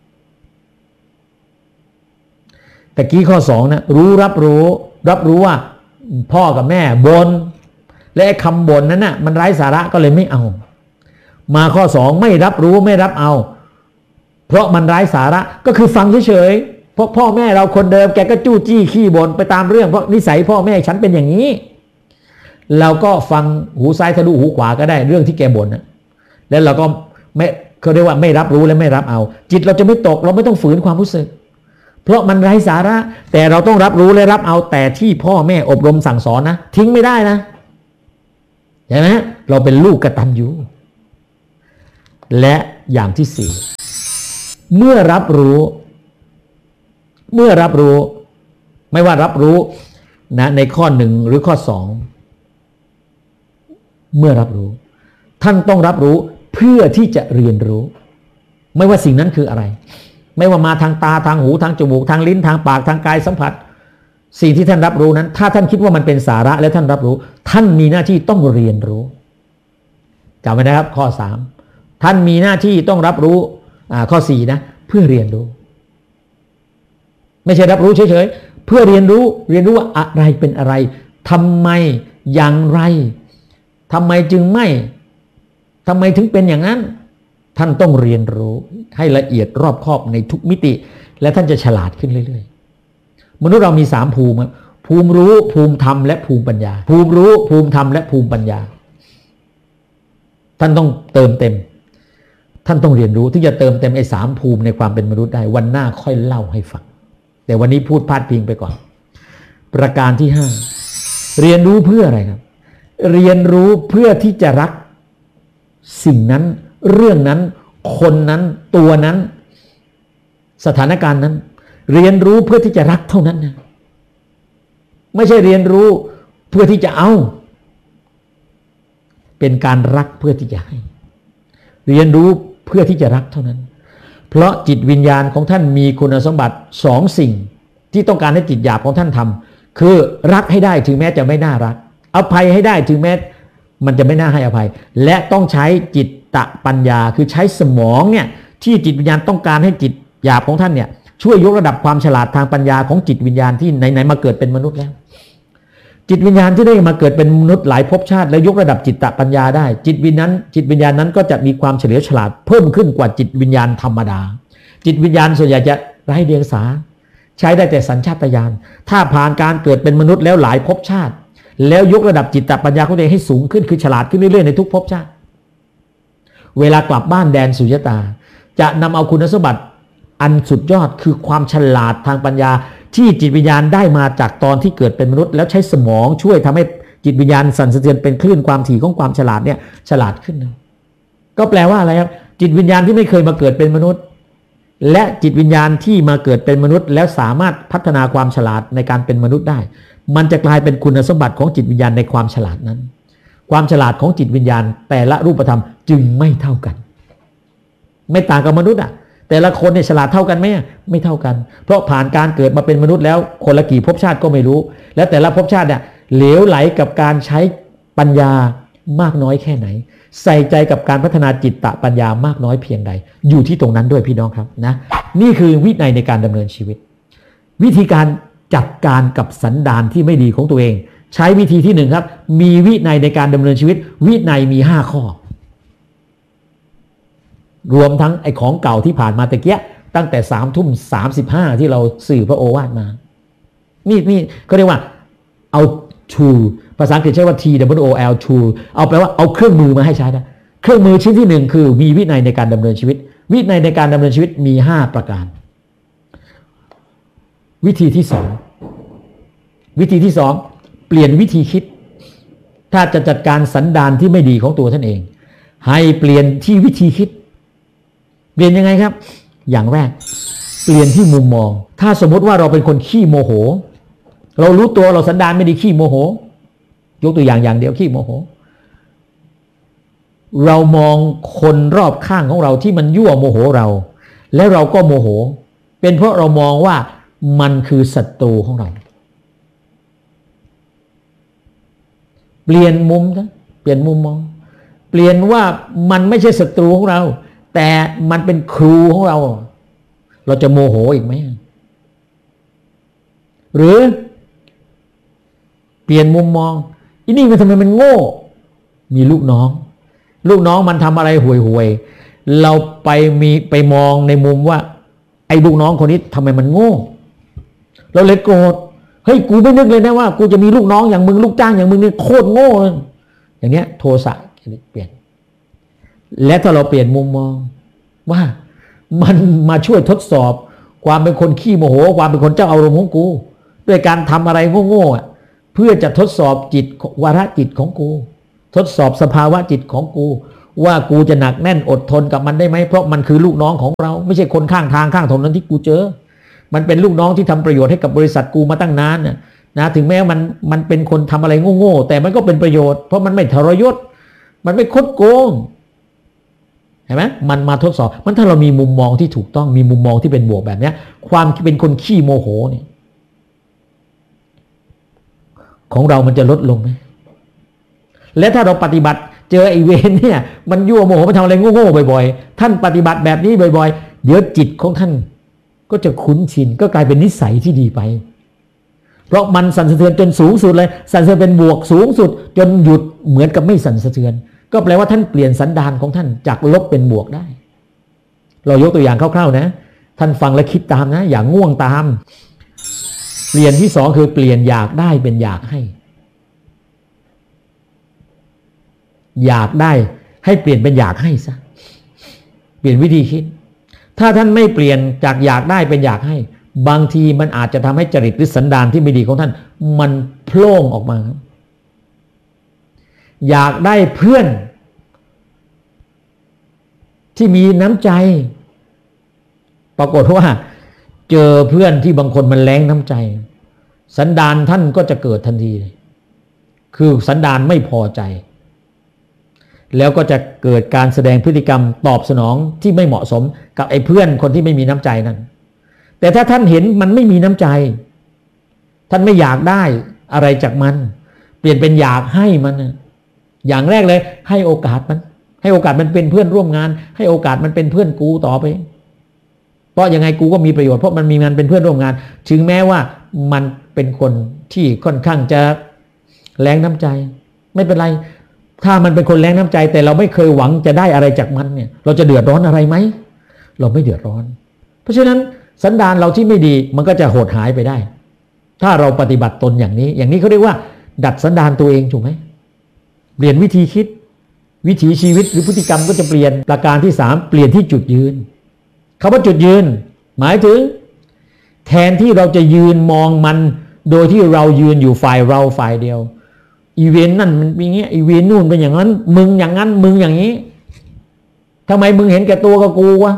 แต่กี้ข้อสองนะรู้รับรู้รับรู้ว่าพ่อกับแม่บ่นและคำบ่นนั้นนะ่ะมันไร้สาระก็เลยไม่เอามาข้อสองไม่รับรู้ไม่รับเอาเพราะมันไร้สาระก็คือฟังเฉยๆเพราะพ่อแม่เราคนเดิมแกก็จู้จี้ขี้บ่นไปตามเรื่องเพราะนิสัยพ่อแม่ฉันเป็นอย่างนี้เราก็ฟังหูซ้ายทะลุหูขวาก็ได้เรื่องที่แกบ่นนะแล้วเราก็ไม่เขาเรียกว่าไม่รับรู้และไม่รับเอาจิตเราจะไม่ตกเราไม่ต้องฝืนความรู้สึกเพราะมันไร้สาระแต่เราต้องรับรู้และรับเอาแต่ที่พ่อแม่อบรมสั่งสอนนะทิ้งไม่ได้นะใช่ไหมเราเป็นลูกกตัญญูและอย่างที่สี่เมื่อรับรู้เมื่อรับรู้ไม่ว่ารับรู้นะในข้อหนึ่งหรือข้อสองเมื่อรับรู้ท่านต้องรับรู้เพื่อที่จะเรียนรู้ไม่ว่าสิ่งนั้นคืออะไรไม่ว่ามาทางตาทางหูทางจมูกทางลิ้นทางปากทางกายสัมผัสสิ่งที่ท่านรับรู้นั้นถ้าท่านคิดว่ามันเป็นสาระและท่านรับรู้ท่านมีหน้าที่ต้องเรียนรู้จำไว้นะครับข้อสามท่านมีหน้าที่ต้องรับรู้ข้อสี่นะเพื่อเรียนรู้ไม่ใช่รับรู้เฉยๆเพื่อเรียนรู้เรียนรู้ว่าอะไรเป็นอะไรทำไมอย่างไรทำไมจึงไม่ทำไมถึงเป็นอย่างนั้นท่านต้องเรียนรู้ให้ละเอียดรอบคอบในทุกมิติและท่านจะฉลาดขึ้นเรื่อยๆมนุษย์เรามีสามภูมิภูมิรู้ภูมิธรรมและภูมิปัญญาภูมิรู้ภูมิธรรมและภูมิปัญญาท่านต้องเติมเต็มท่านต้องเรียนรู้ที่จะเติมเต็มไอ้สามภูมิในความเป็นมนุษย์ได้วันหน้าค่อยเล่าให้ฟังแต่วันนี้พูดพาดพิงไปก่อนประการที่ห้าเรียนรู้เพื่ออะไรครับเรียนรู้เพื่อที่จะรักสิ่งนั้นเรื่องนั้นคนนั้นตัวนั้นสถานการณ์นั้นเรียนรู้เพื่อที่จะรักเท่านั้นนะไม่ใช่เรียนรู้เพื่อที่จะเอาเป็นการรักเพื่อที่จะให้เรียนรู้เพื่อที่จะรักเท่านั้นเพราะจิตวิญญาณของท่านมีคุณสมบัติสองสิ่งที่ต้องการให้จิตหยาบของท่านทำคือรักให้ได้ถึงแม้จะไม่น่ารักอภัยให้ได้ถึงแม้มันจะไม่น่าให้อภัยและต้องใช้จิตตปัญญาคือใช้สมองเนี่ยที่จิตวิญญาณต้องการให้จิตหยาบของท่านเนี่ยช่วยยกระดับความฉลาดทางปัญญาของจิตวิญญาณที่ไหนๆมาเกิดเป็นมนุษย์แล้วจิตวิญญาณที่ได้มาเกิดเป็นมนุษย์หลายภพชาติแล้วยกระดับจิตตปัญญาได้จิตวิญญาณจิตวิญญาณนั้นก็จะมีความเฉลียวฉลาดเพิ่มขึ้นกว่าจิตวิญญาณธรรมดาจิตวิญญาณส่วนใหญ่จะไร้เดียงสาใช้ได้แต่สัญชาตญาณถ้าผ่านการเกิดเป็นมนุษย์แล้วหลายภพชาติแล้วยกระดับจิตตปัญญาของตัวเองให้สูงขึ้นคือฉลาดขึ้นเรื่อยๆในทุกภพชาติเวลากลับบ้านแดนสุญญตาจะนำเอาคุณสมบัติอันสุดยอดคือความฉลาดทางปัญญาที่จิตวิญญาณได้มาจากตอนที่เกิดเป็นมนุษย์แล้วใช้สมองช่วยทำให้จิตวิญญาณสั่นสะเทือนเป็นคลื่นความถี่ของความฉลาดเนี่ยฉลาดขึ้นนะก็แปลว่าอะไรครับจิตวิญญาณที่ไม่เคยมาเกิดเป็นมนุษย์และจิตวิญญาณที่มาเกิดเป็นมนุษย์แล้วสามารถพัฒนาความฉลาดในการเป็นมนุษย์ได้มันจะกลายเป็นคุณสมบัติของจิตวิญญาณในความฉลาดนั้นความฉลาดของจิตวิญญาณแต่ละรูปธรรมจึงไม่เท่ากันไม่ต่างกับมนุษย์อ่ะแต่ละคนเนี่ยฉลาดเท่ากันไหมไม่เท่ากันเพราะผ่านการเกิดมาเป็นมนุษย์แล้วคนละกี่ภพชาติก็ไม่รู้แล้วแต่ละภพชาติเนี่ยเหลวไหลกับการใช้ปัญญามากน้อยแค่ไหนใส่ใจกับการพัฒนาจิตตปัญญามากน้อยเพียงใดอยู่ที่ตรงนั้นด้วยพี่น้องครับนะนี่คือวินัยในการดำเนินชีวิตวิธีการจัดการกับสันดานที่ไม่ดีของตัวเองใช้วิธีที่หนึ่งครับมีวินัยในการดำเนินชีวิตวินัยมีห้าข้อรวมทั้งไอ้ของเก่าที่ผ่านมาตะเกียตั้งแต่สามทุ่มสามสิบห้าที่เราสื่อพระโอวาทมานี่นี่เขาเรียกว่าเอา tool ภาษาอังกฤษใช้ว่า T W O L tool เอาแปลว่าเอาเครื่องมือมาให้ใช้ได้เครื่องมือชิ้นที่หนึ่งคือมีวินัยในการดำเนินชีวิตวินัยในการดำเนินชีวิตมีห้าประการวิธีที่สองวิธีที่สองเปลี่ยนวิธีคิดถ้าจะจัดการสันดานที่ไม่ดีของตัวท่านเองให้เปลี่ยนที่วิธีคิดเปลี่ยนยังไงครับอย่างแรกเปลี่ยนที่มุมมองถ้าสมมติว่าเราเป็นคนขี้โมโหเรารู้ตัวเราสันดานไม่ดีขี้โมโหยกตัวอย่างอย่างเดียวขี้โมโหเรามองคนรอบข้างของเราที่มันยั่วโมโหเราแล้วเราก็โมโหเป็นเพราะเรามองว่ามันคือศัตรูของเราเปลี่ยนมุมนะเปลี่ยนมุมมองเปลี่ยนว่ามันไม่ใช่ศัตรูของเราแต่มันเป็นครูของเราเราจะโมโหอีกไหมหรือเปลี่ยนมุมมองอีนี่มันทำไมมันโง่มีลูกน้องลูกน้องมันทำอะไรห่วยๆเราไปมีไปมองในมุมว่าไอ้ลูกน้องคนนี้ทำไมมันโง่เราเลยโกรธเฮ้ยกูไม่นึกเลยนะว่ากูจะมีลูกน้องอย่างมึงลูกจ้างอย่างมึงนี่โคตรโง่เลยอย่างเนี้ยโทสะเปลี่ยนและถ้าเราเปลี่ยนมุมมองว่ามันมาช่วยทดสอบความเป็นคนขี้โมโหความเป็นคนเจ้าอารมณ์ของกูด้วยการทำอะไรโง่ๆเพื่อจะทดสอบจิตวาระจิตของกูทดสอบสภาวะจิตของกูว่ากูจะหนักแน่นอดทนกับมันได้ไหมเพราะมันคือลูกน้องของเราไม่ใช่คนข้างทางข้างถนนที่กูเจอมันเป็นลูกน้องที่ทำประโยชน์ให้กับบริษัทกูมาตั้งนานนะนะถึงแม้มันมันเป็นคนทำอะไรโง่ๆแต่มันก็เป็นประโยชน์เพราะมันไม่ทรยศมันไม่คดโกงเห็นไหมมันมาทดสอบมันถ้าเรามีมุมมองที่ถูกต้องมีมุมมองที่เป็นบวกแบบนี้ความเป็นคนขี้โมโหเนี่ยของเรามันจะลดลงไหมและถ้าเราปฏิบัติเจอไอเวนเนี่ยมันยั่วโมโหมันทำอะไรโง่ๆบ่อยๆท่านปฏิบัติแบบนี้บ่อยๆเดี๋ยวจิตของท่านก็จะคุ้นชินก็กลายเป็นนิสัยที่ดีไปเพราะมันสั่นสะเทือนจนสูงสุดเลยสั่นสะเทือนเป็นบวกสูงสุดจนหยุดเหมือนกับไม่สั่นสะเทือนก็แปลว่าท่านเปลี่ยนสันดานของท่านจากลบเป็นบวกได้เรายกตัวอย่างคร่าวๆนะท่านฟังและคิดตามนะอย่างง่วงตามเปลี่ยนที่สองคือเปลี่ยนอยากได้เป็นอยากให้อยากได้ให้เปลี่ยนเป็นอยากให้ซะเปลี่ยนวิธีคิดถ้าท่านไม่เปลี่ยนจากอยากได้เป็นอยากให้บางทีมันอาจจะทำให้จริตหรือสันดานที่ไม่ดีของท่านมันโผล่ออกมาอยากได้เพื่อนที่มีน้ำใจปรากฏว่าเจอเพื่อนที่บางคนมันแรงน้ำใจสันดานท่านก็จะเกิดทันทีเลยคือสันดานไม่พอใจแล้วก็จะเกิดการแสดงพฤติกรรมตอบสนองที่ไม่เหมาะสมกับไอ้เพื่อนคนที่ไม่มีน้ำใจนั้นแต่ถ้าท่านเห็นมันไม่มีน้ำใจท่านไม่อยากได้อะไรจากมันเปลี่ยนเป็นอยากให้มันอย่างแรกเลยให้โอกาสมันให้โอกาสมันเป็นเพื่อนร่วมงานให้โอกาสมันเป็นเพื่อนกูต่อไปเพราะยังไงกูก็มีประโยชน์เพราะมันมีงานเป็นเพื่อนร่วมงานถึงแม้ว่ามันเป็นคนที่ค่อนข้างจะแรงน้ำใจไม่เป็นไรถ้ามันเป็นคนแรงน้ำใจแต่เราไม่เคยหวังจะได้อะไรจากมันเนี่ยเราจะเดือดร้อนอะไรไหมเราไม่เดือดร้อนเพราะฉะนั้นสันดานเราที่ไม่ดีมันก็จะหดหายไปได้ถ้าเราปฏิบัติตนอย่างนี้อย่างนี้เขาเรียกว่าดัดสันดานตัวเองถูกไหมเปลี่ยนวิธีคิดวิถีชีวิตหรือพฤติกรรมก็จะเปลี่ยนประการที่สามเปลี่ยนที่จุดยืนคำว่าจุดยืนหมายถึงแทนที่เราจะยืนมองมันโดยที่เรายืนอยู่ฝ่ายเราฝ่ายเดียวอีเวนต์นั่นมันเป็นอย่างนี้อีเวนต์นู่นเป็นอย่างนั้นมึงอย่างนั้นมึงอย่างนี้ทำไมมึงเห็นแก่ตัวกับกูวะ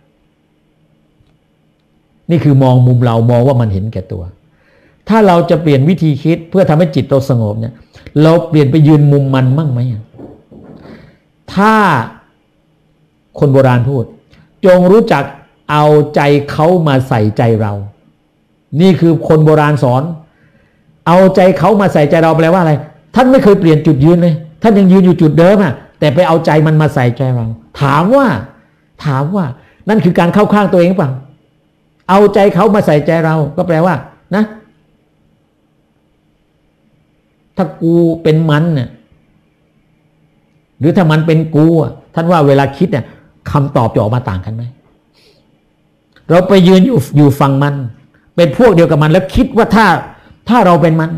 นี่คือมองมุมเรามองว่ามันเห็นแก่ตัวถ้าเราจะเปลี่ยนวิธีคิดเพื่อทำให้จิตเราสงบเนี่ยเราเปลี่ยนไปยืนมุมมันมั่งไหมถ้าคนโบราณพูดจงรู้จักเอาใจเขามาใส่ใจเรานี่คือคนโบราณสอนเอาใจเขามาใส่ใจเราแปลว่าอะไรท่านไม่เคยเปลี่ยนจุดยืนเลยท่านยังยืนอยู่จุดเดิมอ่ะแต่ไปเอาใจมันมาใส่ใจเราถามว่าถามว่านั่นคือการเข้าข้างตัวเองเปล่าเอาใจเขามาใส่ใจเราก็แปลว่านะถ้ากูเป็นมันเนี่ยหรือถ้ามันเป็นกูอ่ะท่านว่าเวลาคิดเนี่ยคำตอบจะออกมาต่างกันไหมเราไปยืนอยู่อยู่ฝั่งมันเป็นพวกเดียวกับมันแล้วคิดว่าถ้าถ้าเราเป็นมัน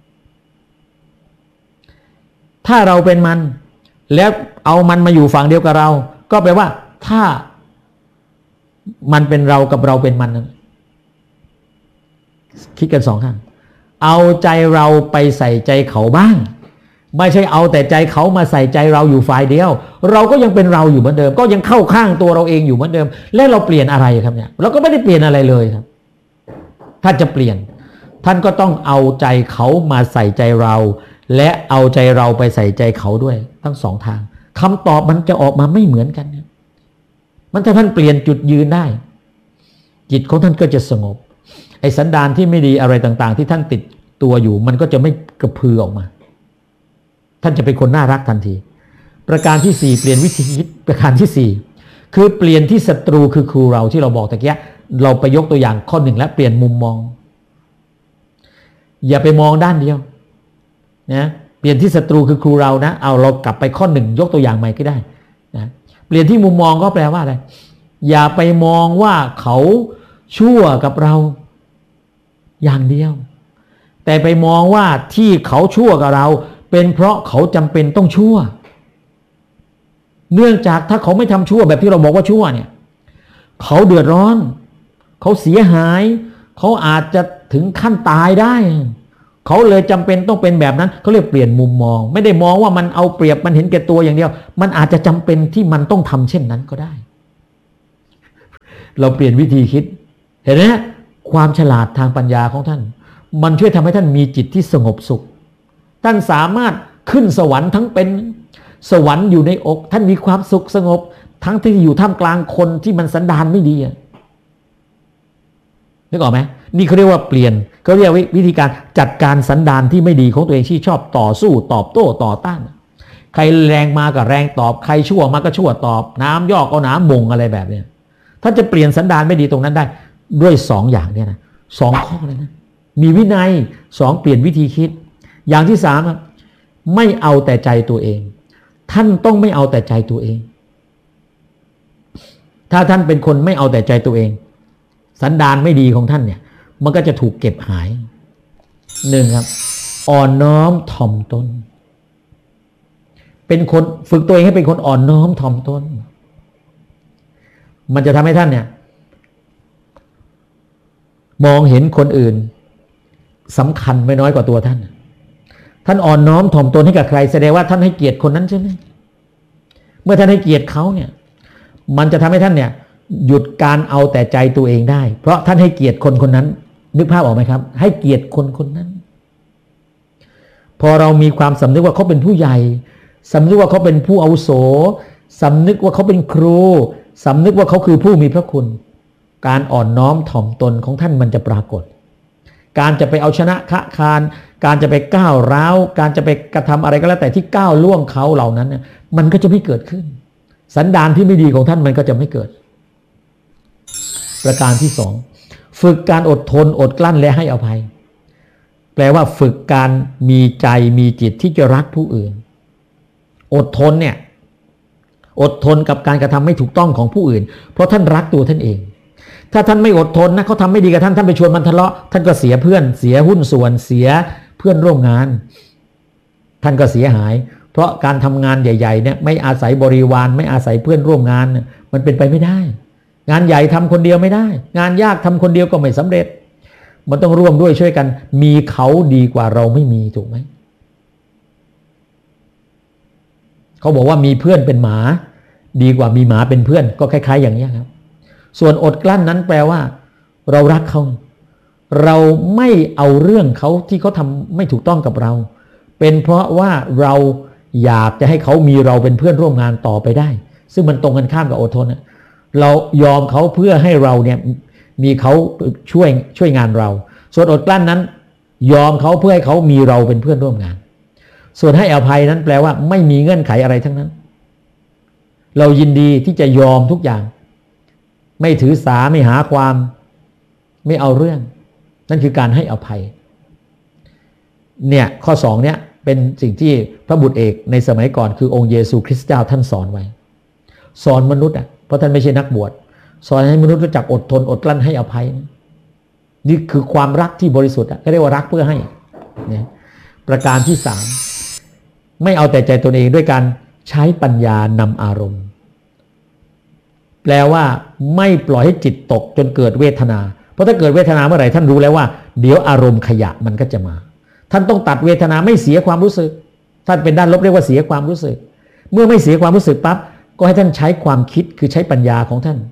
ถ้าเราเป็นมันแล้วเอามันมาอยู่ฝั่งเดียวกับเราก็แปลว่าถ้ามันเป็นเรากับเราเป็นมันคิดกันสองข้างเอาใจเราไปใส่ใจเขาบ้างไม่ใช่เอาแต่ใจเขามาใส่ใจเราอยู่ฝ่ายเดียวเราก็ยังเป็นเราอยู่เหมือนเดิมก็ยังเข้าข้างตัวเราเองอยู่เหมือนเดิมและเราเปลี่ยนอะไรครับเนี่ยเราก็ไม่ได้เปลี่ยนอะไรเลยครับถ้าจะเปลี่ยนท่านก็ต้องเอาใจเขามาใส่ใจเราและเอาใจเราไปใส่ใจเขาด้วยทั้งสองทางคำตอบมันจะออกมาไม่เหมือนกันเนี่ยมันถ้าท่านเปลี่ยนจุดยืนได้จิตของท่านก็จะสงบไอ้สันดานที่ไม่ดีอะไรต่างๆที่ท่านติดตัวอยู่มันก็จะไม่กระพือออกมาท่านจะเป็นคนน่ารักทันทีประการที่สี่เปลี่ยนวิธีคิดประการที่สี่คือเปลี่ยนที่ศัตรูคือครูเราที่เราบอกตะเกียเราไปยกตัวอย่างข้อหนึ่งแล้วเปลี่ยนมุมมองอย่าไปมองด้านเดียวนะเปลี่ยนที่ศัตรูคือครูเรานะเอาเรากลับไปข้อหนึ่งยกตัวอย่างใหม่ก็ได้นะเปลี่ยนที่มุมมองก็แปลว่าอะไรอย่าไปมองว่าเขาชั่วกับเราอย่างเดียวแต่ไปมองว่าที่เขาชั่วกับเราเป็นเพราะเขาจำเป็นต้องชั่วเนื่องจากถ้าเขาไม่ทำชั่วแบบที่เราบอกว่าชั่วเนี่ยเขาเดือดร้อนเขาเสียหายเขาอาจจะถึงขั้นตายได้เขาเลยจำเป็นต้องเป็นแบบนั้นเขาเรียกเปลี่ยนมุมมองไม่ได้มองว่ามันเอาเปรียบมันเห็นแก่ตัวอย่างเดียวมันอาจจะจำเป็นที่มันต้องทำเช่นนั้นก็ได้เราเปลี่ยนวิธีคิดเห็นไหมความฉลาดทางปัญญาของท่านมันช่วยทำให้ท่านมีจิตที่สงบสุขท่านสามารถขึ้นสวรรค์ทั้งเป็นสวรรค์อยู่ในอกท่านมีความสุขสงบทั้งที่อยู่ท่ามกลางคนที่มันสันดานไม่ดีนึกออกไหมนี่เขาเรียกว่าเปลี่ยนเขาเรียกวิธีการจัดการสันดานที่ไม่ดีของตัวเองที่ชอบต่อสู้ตอบโต้ต่อต้านใครแรงมาก็แรงตอบใครชั่วมาก็ชั่วตอบน้ำยอกเอาน้ำมงอะไรแบบนี้ถ้าจะเปลี่ยนสันดานไม่ดีตรงนั้นได้ด้วยสองอย่างเนี่ยนะสองข้อเลยนะมีวินัยสองเปลี่ยนวิธีคิดอย่างที่สามไม่เอาแต่ใจตัวเองท่านต้องไม่เอาแต่ใจตัวเองถ้าท่านเป็นคนไม่เอาแต่ใจตัวเองสันดานไม่ดีของท่านเนี่ยมันก็จะถูกเก็บหายหนึ่งครับอ่อนน้อมถ่อมตนเป็นคนฝึกตัวเองให้เป็นคนอ่อนน้อมถ่อมตนมันจะทำให้ท่านเนี่ยมองเห็นคนอื่นสำคัญไม่น้อยกว่าตัวท่านท่านอ่อนน้อมถ่อมตนให้กับใครแสดงว่าท่านให้เกียรติคนนั้นใช่ไหมเมื่อท่านให้เกียรติเขาเนี่ยมันจะทำให้ท่านเนี่ยหยุดการเอาแต่ใจตัวเองได้เพราะท่านให้เกียรติคนคนนั้นนึกภาพออกไหมครับให้เกียรติคนคนนั้นพอเรามีความสำนึกว่าเขาเป็นผู้ใหญ่สำนึกว่าเขาเป็นผู้อาวุโสสำนึกว่าเขาเป็นครูสำนึกว่าเขาคือผู้มีพระคุณการอ่อนน้อมถ่อมตนของท่านมันจะปรากฏการจะไปเอาชนะคะคานการจะไปก้าวร้าวการจะไปกระทำอะไรก็แล้วแต่ที่ก้าวล่วงเขาเหล่านั้นเนี่ยมันก็จะไม่เกิดขึ้นสันดานที่ไม่ดีของท่านมันก็จะไม่เกิดประการที่สองฝึกการอดทนอดกลั้นและให้อภัยแปลว่าฝึกการมีใจมีจิตที่จะรักผู้อื่นอดทนเนี่ยอดทนกับการกระทำไม่ถูกต้องของผู้อื่นเพราะท่านรักตัวท่านเองถ้าท่านไม่อดทนนะเขาทำไม่ดีกับท่านท่านไปชวนมันทะเลาะท่านก็เสียเพื่อนเสียหุ้นส่วนเสียเพื่อนร่วมงานท่านก็เสียหายเพราะการทำงานใหญ่ๆเนี่ยไม่อาศัยบริวารไม่อาศัยเพื่อนร่วมงานมันเป็นไปไม่ได้งานใหญ่ทำคนเดียวไม่ได้งานยากทำคนเดียวก็ไม่สำเร็จมันต้องร่วมด้วยช่วยกันมีเขาดีกว่าเราไม่มีถูกไหมเขาบอกว่ามีเพื่อนเป็นหมาดีกว่ามีหมาเป็นเพื่อนก็คล้ายๆอย่างนี้ครับส่วนอดกลั้นนั้นแปลว่าเรารักเขาเราไม่เอาเรื่องเขาที่เขาทำไม่ถูกต้องกับเราเป็นเพราะว่าเราอยากจะให้เขามีเราเป็นเพื่อนร่วมงานต่อไปได้ซึ่งมันตรงกันข้ามกับอดทนนะเรายอมเขาเพื่อให้เราเนี่ยมีเขาช่วยช่วยงานเราส่วนอดกลั้นนั้นยอมเขาเพื่อให้เขามีเราเป็นเพื่อนร่วมงานส่วนให้อภัยนั้นแปลว่าไม่มีเงื่อนไขอะไรทั้งนั้นเรายินดีที่จะยอมทุกอย่างไม่ถือสาไม่หาความไม่เอาเรื่องนั่นคือการให้อภัยเนี่ยข้อสองเนี่ยเป็นสิ่งที่พระบุตรเอกในสมัยก่อนคือองค์เยซูคริสต์เจ้าท่านสอนไว้สอนมนุษย์อ่ะเพราะท่านไม่ใช่นักบวชสอนให้มนุษย์รู้จักอดทนอดกลั้นให้อภัยนี่คือความรักที่บริสุทธิ์อ่ะเขาเรียกว่ารักเพื่อให้เนี่ยประการที่สามไม่เอาแต่ใจตนเองด้วยการใช้ปัญญานำอารมณ์แปลว่าไม่ปล่อยให้จิตตกจนเกิดเวทนาเพราะถ้าเกิดเวทนาเมื่อไหร่ท่านรู้แล้วว่าเดี๋ยวอารมณ์ขยะมันก็จะมาท่านต้องตัดเวทนาไม่เสียความรู้สึกท่านเป็นด้านลบเรียกว่าเสียความรู้สึกเมื่อไม่เสียความรู้สึกปั๊บก็ให้ท่านใช้ความคิดคือใช้ปัญญาของท่าน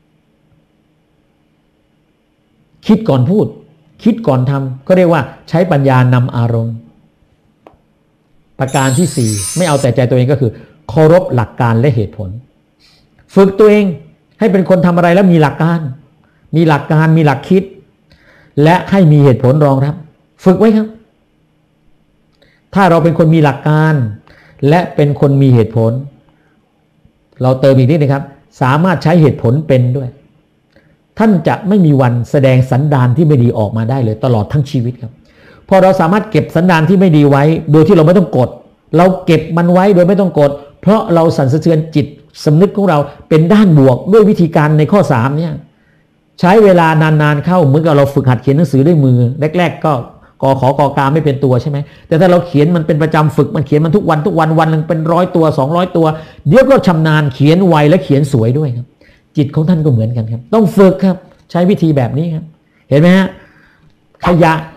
คิดก่อนพูดคิดก่อนทำก็เรียกว่าใช้ปัญญานำอารมณ์ประการที่สี่ไม่เอาแต่ใจตัวเองก็คือเคารพหลักการและเหตุผลฝึกตัวเองให้เป็นคนทำอะไรแล้วมีหลักการมีหลักการมีหลักคิดและให้มีเหตุผลรองรับฝึกไว้ครับถ้าเราเป็นคนมีหลักการและเป็นคนมีเหตุผลเราเติมอีกนิดนึงครับสามารถใช้เหตุผลเป็นด้วยท่านจะไม่มีวันแสดงสันดานที่ไม่ดีออกมาได้เลยตลอดทั้งชีวิตครับพอเราสามารถเก็บสันดานที่ไม่ดีไว้โดยที่เราไม่ต้องกดเราเก็บมันไว้โดยไม่ต้องกดเพราะเราสั่นสะเทือนจิตสำนึกของเราเป็นด้านบวกด้วยวิธีการในข้อสามเนี่ยใช้เวลานานๆเข้าเหมือนกับเราฝึกหัดเขียนหนังสือด้วยมือแรกๆก็กอขอกอกาไม่เป็นตัวใช่ไหมแต่ถ้าเราเขียนมันเป็นประจำฝึกมันเขียนมันทุกวันทุกวันวันนึงเป็นร้อยตัวสองร้อยตัวเดี๋ยวก็ชำนาญเขียนไวและเขียนสวยด้วยครับจิตของท่านก็เหมือนกันครับต้องฝึกครับใช้วิธีแบบนี้ครับเห็นไหมฮะขยะ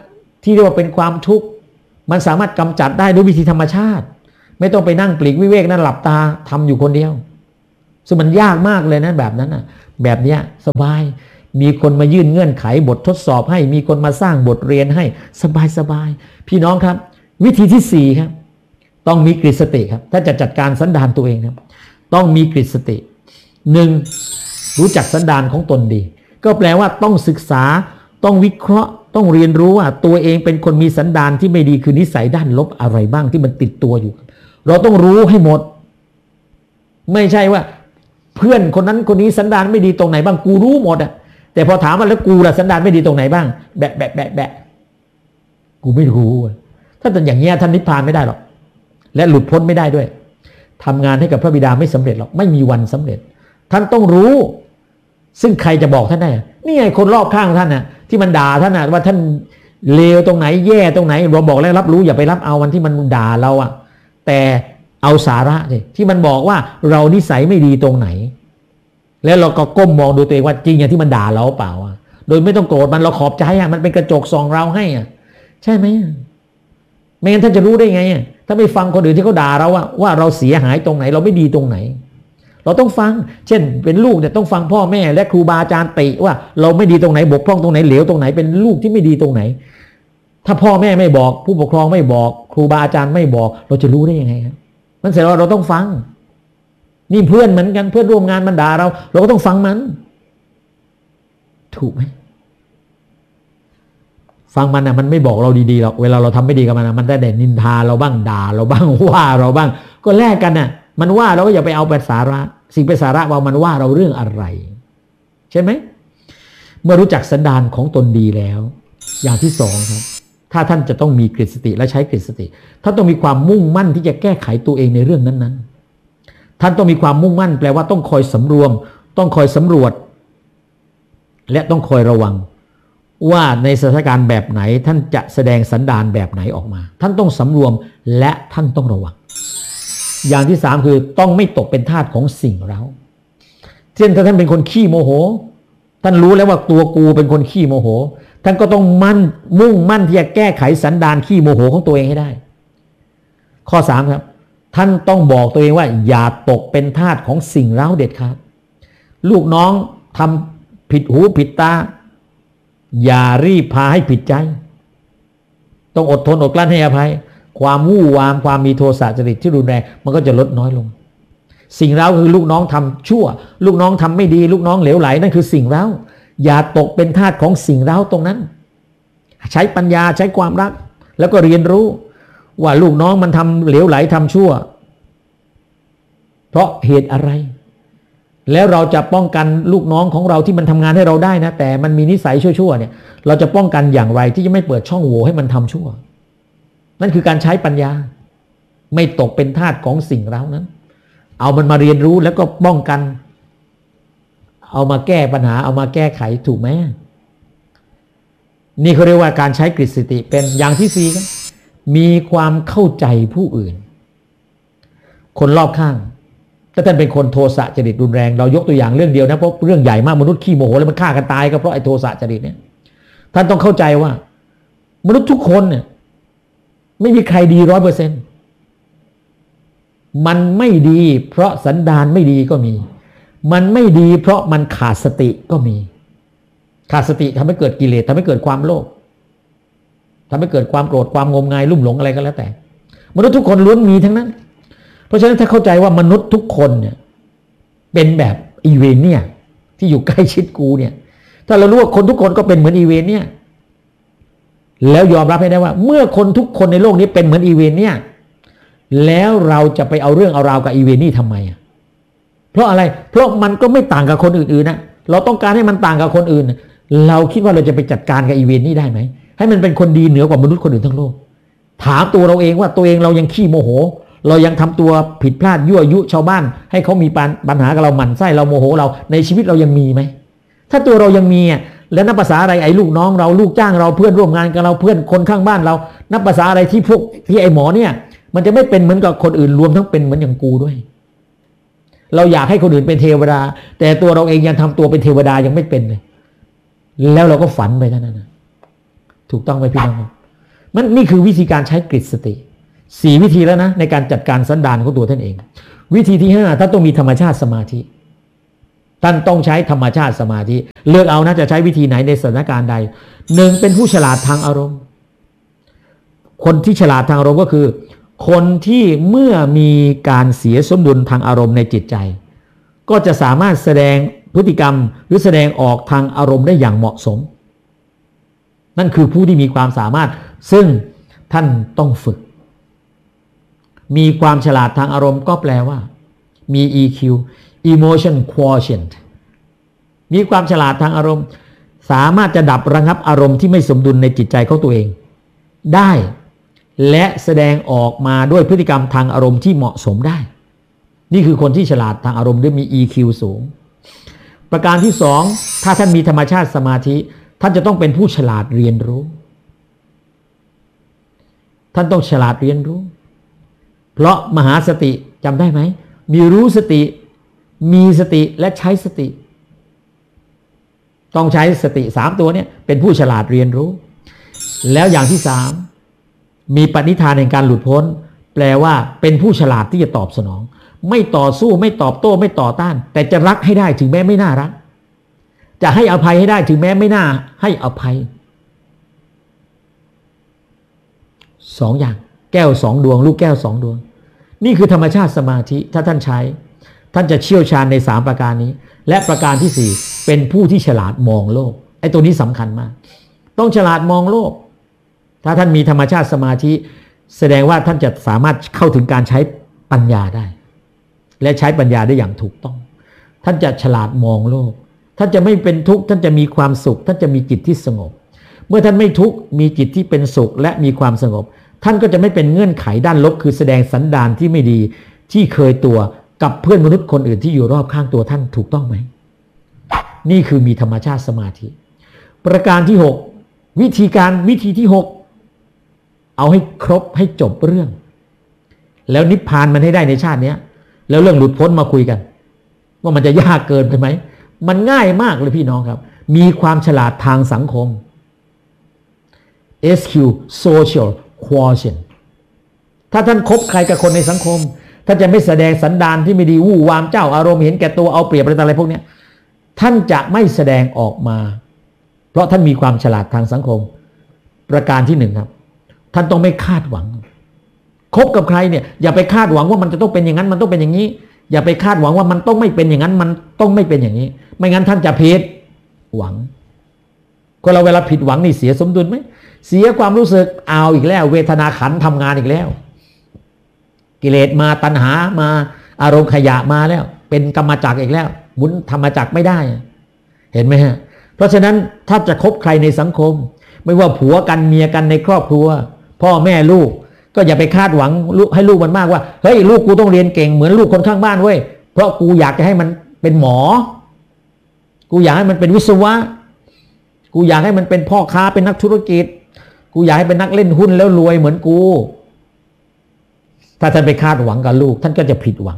ที่เรียกว่าเป็นความทุกข์มันสามารถกำจัดได้ด้วยวิธีธรรมชาติไม่ต้องไปนั่งปลีกวิเวกนั่นหลับตาทำอยู่คนเดียวซึ่งมันยากมากเลยนะแบบนั้นนะแบบเนี้ยสบายมีคนมายื่นเงื่อนไขบททดสอบให้มีคนมาสร้างบทเรียนให้สบายสบายพี่น้องครับวิธีที่สี่ครับต้องมีกฤตสติครับถ้าจะจัดการสันดานตัวเองครับต้องมีกฤตสติหนึ่งรู้จักสันดานของตนดีก็แปลว่าต้องศึกษาต้องวิเคราะห์ต้องเรียนรู้ว่าตัวเองเป็นคนมีสันดานที่ไม่ดีคือนิสัยด้านลบอะไรบ้างที่มันติดตัวอยู่เราต้องรู้ให้หมดไม่ใช่ว่าเพื่อนคนนั้นคนนี้สันดานไม่ดีตรงไหนบ้างกูรู้หมดอะแต่พอถามว่าแล้วกูล่ะสันดานไม่ดีตรงไหนบ้างแบะแบะแบะแบะกูไม่รู้ถ้าเป็นอย่างเงี้ยท่านนิพพานไม่ได้หรอกและหลุดพ้นไม่ได้ด้วยทำงานให้กับพระบิดาไม่สำเร็จหรอกไม่มีวันสำเร็จท่านต้องรู้ซึ่งใครจะบอกท่านได้นี่ไงคนรอบข้างท่านน่ะที่มันด่าท่านน่ะว่าท่านเลวตรงไหนแย่ตรงไหนเราบอกแล้วรับรู้อย่าไปรับเอาวันที่มันด่าเราอ่ะแต่เอาสาระสิที่มันบอกว่าเรานิสัยไม่ดีตรงไหนแล้วเราก็ก้มมองดูตัวเองว่าจริงอย่างที่มันด่าเราเปล่าอ่ะโดยไม่ต้องโกรธมันเราขอบใจอ่ะมันเป็นกระจกส่องเราให้อ่ะใช่ไหมไม่งั้นท่านจะรู้ได้ไงถ้าไม่ฟังคนอื่นที่เขาด่าเราว่าว่าเราเสียหายตรงไหนเราไม่ดีตรงไหนเราต้องฟังเช่นเป็นลูกเนี่ยต้องฟังพ่อแม่และครูบาอาจารย์ติว่าเราไม่ดีตรงไหนบกพร่องตรงไหนเหลวตรงไหนเป็นลูกที่ไม่ดีตรงไหนถ้าพ่อแม่ไม่บอกผู้ปกครองไม่บอกครูบาอาจารย์ไม่บอกเราจะรู้ได้ยังไงครับมันเสร็จแล้วเราต้องฟังนี่เพื่อนเหมือนกันเพื่อนร่วมงานมันด่าเราเราก็ต้องฟังมันถูกไหมฟังมันนะมันไม่บอกเราดีๆหรอกเวลาเราทำไม่ดีกับมันนะมันได้แต่นินทาเราบ้างด่าเราบ้างว่าเราบ้างก็แลกกันน่ะมันว่าเราก็อย่าไปเอาเป็นสาระสิ่งเป็นสาระว่ามันว่าเราเรื่องอะไรใช่ไหมเมื่อรู้จักสันดานของตนดีแล้วอย่างที่สองครับถ้าท่านจะต้องมีกฤตสติและใช้กฤตสติท่านต้องมีความมุ่งมั่นที่จะแก้ไขตัวเองในเรื่องนั้นๆท่านต้องมีความมุ่งมั่นแปลว่าต้องคอยสำรวมต้องคอยสำรวจและต้องคอยระวังว่าในสถานการณ์แบบไหนท่านจะแสดงสันดานแบบไหนออกมาท่านต้องสำรวมและท่านต้องระวังอย่างที่สามคือต้องไม่ตกเป็นทาสของสิ่งเร้าเช่นถ้าท่านเป็นคนขี้โมโหท่านรู้แล้วว่าตัวกูเป็นคนขี้โมโหท่านก็ต้องมั่นมุ่งมั่นที่จะแก้ไขสันดานขี้โมโหของตัวเองให้ได้ข้อสามครับท่านต้องบอกตัวเองว่าอย่าตกเป็นทาสของสิ่งเร้าเด็ดขาดลูกน้องทำผิดหูผิดตาอย่ารีบพาให้ผิดใจต้องอดทนอดกลั้นให้อภัยความวู่วามความมีโทสะจริตที่รุนแรงมันก็จะลดน้อยลงสิ่งเร้าคือลูกน้องทำชั่วลูกน้องทำไม่ดีลูกน้องเหลวไหลนั่นคือสิ่งเร้าอย่าตกเป็นทาสของสิ่งเร้าตรงนั้นใช้ปัญญาใช้ความรักแล้วก็เรียนรู้ว่าลูกน้องมันทำเหลวไหลทำชั่วเพราะเหตุอะไรแล้วเราจะป้องกันลูกน้องของเราที่มันทำงานให้เราได้นะแต่มันมีนิสัยชั่วๆเนี่ยเราจะป้องกันอย่างไรที่จะไม่เปิดช่องโหว่ให้มันทำชั่วนั่นคือการใช้ปัญญาไม่ตกเป็นทาสของสิ่งเร้านั้นเอามันมาเรียนรู้แล้วก็ป้องกันเอามาแก้ปัญหาเอามาแก้ไขถูกไหมนี่เขาเรียกว่าการใช้กฤตสติเป็นอย่างที่สี่ครับมีความเข้าใจผู้อื่นคนรอบข้างถ้าท่านเป็นคนโทสะจริตรุนแรงเรายกตัวอย่างเรื่องเดียวนะเพราะเรื่องใหญ่มากมนุษย์ขี้โมโหแล้วมันฆ่ากันตายก็เพราะไอ้โทสะจริตเนี่ยท่านต้องเข้าใจว่ามนุษย์ทุกคนเนี่ยไม่มีใครดีร้อยเปอร์เซ็นต์มันไม่ดีเพราะสันดานไม่ดีก็มีมันไม่ดีเพราะมันขาดสติก็มีขาดสติทำให้เกิดกิเลสทำให้เกิดความโลภทำให้เกิดความโกรธความงมงายลุ่มหลงอะไรก็แล้วแต่มนุษย์ทุกคนล้วนมีทั้งนั้นเพราะฉะนั้นถ้าเข้าใจว่ามนุษย์ทุกคนเนี่ยเป็นแบบอีเวนเนี่ยที่อยู่ใกล้ชิดกูเนี่ยถ้าเรารู้ว่าคนทุกคนก็เป็นเหมือนอีเวนเนี่ยแล้วยอมรับให้ได้ว่าเมื่อคนทุกคนในโลกนี้เป็นเหมือนอีเวนเนี่ยแล้วเราจะไปเอาเรื่องเอาราวกับอีเวนนี่ทำไมอ่ะเพราะอะไรเพราะมันก็ไม่ต่างกับคนอื่นๆนะเราต้องการให้มันต่างกับคนอื่นเราคิดว่าเราจะไปจัดการกับอีเวนนี่ได้ไหมให้มันเป็นคนดีเหนือกว่ามนุษย์คนอื่นทั้งโลกถามตัวเราเองว่าตัวเองเรายังขี้โมโหเรายังทำตัวผิดพลาดยั่วยุชาวบ้านให้เขามีปัญหากับเราหมั่นไส้เราโมโหเราในชีวิตเรายังมีไหมถ้าตัวเรายังมีอ่ะแล้วนับภาษาอะไรไอ้ลูกน้องเราลูกจ้างเราเพื่อนร่วมงานกับเราเพื่อนคนข้างบ้านเรานับภาษาอะไรที่พวกที่ไอ้หมอเนี่ยมันจะไม่เป็นเหมือนกับคนอื่นรวมทั้งเป็นเหมือนอย่างกูด้วยเราอยากให้คนอื่นเป็นเทวดาแต่ตัวเราเองยังทำตัวเป็นเทวดายังไม่เป็นเลยแล้วเราก็ฝันไปเท่านั้นนะถูกต้องไหมพี่น้องมันนี่คือวิธีการใช้กฤตสติสี่วิธีแล้วนะในการจัดการสันดานของตัวท่านเองวิธีที่ห้าท่านต้องมีธรรมชาติสมาธิท่านต้องใช้ธรรมชาติสมาธิเลือกเอานะจะใช้วิธีไหนในสถานการณ์ใดหนึ่งเป็นผู้ฉลาดทางอารมณ์คนที่ฉลาดทางอารมณ์ก็คือคนที่เมื่อมีการเสียสมดุลทางอารมณ์ในจิตใจก็จะสามารถแสดงพฤติกรรมหรือแสดงออกทางอารมณ์ได้อย่างเหมาะสมนั่นคือผู้ที่มีความสามารถซึ่งท่านต้องฝึกมีความฉลาดทางอารมณ์ก็แปลว่ามี อี คิว Emotion Quotient มีความฉลาดทางอารมณ์สามารถจะดับระงับอารมณ์ที่ไม่สมดุลในจิตใจของตัวเองได้และแสดงออกมาด้วยพฤติกรรมทางอารมณ์ที่เหมาะสมได้นี่คือคนที่ฉลาดทางอารมณ์ด้วยมี อี คิว สูงประการที่สองถ้าท่านมีธรรมชาติสมาธิท่านจะต้องเป็นผู้ฉลาดเรียนรู้ท่านต้องฉลาดเรียนรู้เพราะมหาสติจำได้ไหมมีรู้สติมีสติและใช้สติต้องใช้สติสามตัวเนี่ยเป็นผู้ฉลาดเรียนรู้แล้วอย่างที่สามมีปณิธานแห่งการหลุดพ้นแปลว่าเป็นผู้ฉลาดที่จะตอบสนองไม่ต่อสู้ไม่ตอบโต้ไม่ต่อต้านแต่จะรักให้ได้ถึงแม้ไม่น่ารักจะให้อภัยให้ได้ถึงแม้ไม่น่าให้อภัยสองอย่างแก้วสองดวงลูกแก้วสองดวงนี่คือธรรมชาติสมาธิถ้าท่านใช้ท่านจะเชี่ยวชาญในสามประการนี้และประการที่สี่เป็นผู้ที่ฉลาดมองโลกไอ้ตัวนี้สำคัญมากต้องฉลาดมองโลกถ้าท่านมีธรรมชาติสมาธิแสดงว่าท่านจะสามารถเข้าถึงการใช้ปัญญาได้และใช้ปัญญาได้อย่างถูกต้องท่านจะฉลาดมองโลกท่านจะไม่เป็นทุกข์ท่านจะมีความสุขท่านจะมีจิตที่สงบเมื่อท่านไม่ทุกข์มีจิตที่เป็นสุขและมีความสงบท่านก็จะไม่เป็นเงื่อนไขด้านลบคือแสดงสันดานที่ไม่ดีที่เคยตัวกับเพื่อนมนุษย์คนอื่นที่อยู่รอบข้างตัวท่านถูกต้องไหมนี่คือมีธรรมชาติสมาธิประการที่หกวิธีการวิธีที่หกเอาให้ครบให้จบเรื่องแล้วนิพพานมันให้ได้ในชาตินี้แล้วเรื่องหลุดพ้นมาคุยกันว่ามันจะยากเกินไปไหมมันง่ายมากเลยพี่น้องครับมีความฉลาดทางสังคม เอส คิว Social Quotient ถ้าท่านคบใครกับคนในสังคมท่านจะไม่แสดงสันดานที่ไม่ดีวู่วามเจ้าอารมณ์เห็นแก่ตัวเอาเปรียบอะไรพวกนี้ท่านจะไม่แสดงออกมาเพราะท่านมีความฉลาดทางสังคมประการที่หนึ่งครับท่านต้องไม่คาดหวังคบกับใครเนี่ยอย่าไปคาดหวังว่ามันจะต้องเป็นอย่างนั้นมันต้องเป็นอย่างนี้อย่าไปคาดหวังว่ามันต้องไม่เป็นอย่างนั้นมันต้องไม่เป็นอย่างนี้ไม่งั้นท่านจะผิดหวังคนเราเวลาผิดหวังนี่เสียสมดุลไหมเสียความรู้สึกเอาอีกแล้วเวทนาขันทำงานอีกแล้วกิเลสมาตัณหามาอารมณ์ขยะมาแล้วเป็นกรรมจักรอีกแล้วหมุนธรรมจักรไม่ได้เห็นไหมฮะเพราะฉะนั้นถ้าจะคบใครในสังคมไม่ว่าผัวกันเมียกันในครอบครัวพ่อแม่ลูกก็อย่าไปคาดหวังให้ลูกมันมากว่าเฮ้ยลูกกูต้องเรียนเก่งเหมือนลูกคนข้างบ้านเว้ยเพราะกูอยากจะให้มันเป็นหมอกูอยากให้มันเป็นวิศวะกูอยากให้มันเป็นพ่อค้าเป็นนักธุรกิจกูอยากให้เป็นนักเล่นหุ้นแล้วรวยเหมือนกูถ้าท่านไปคาดหวังกับลูกท่านก็จะผิดหวัง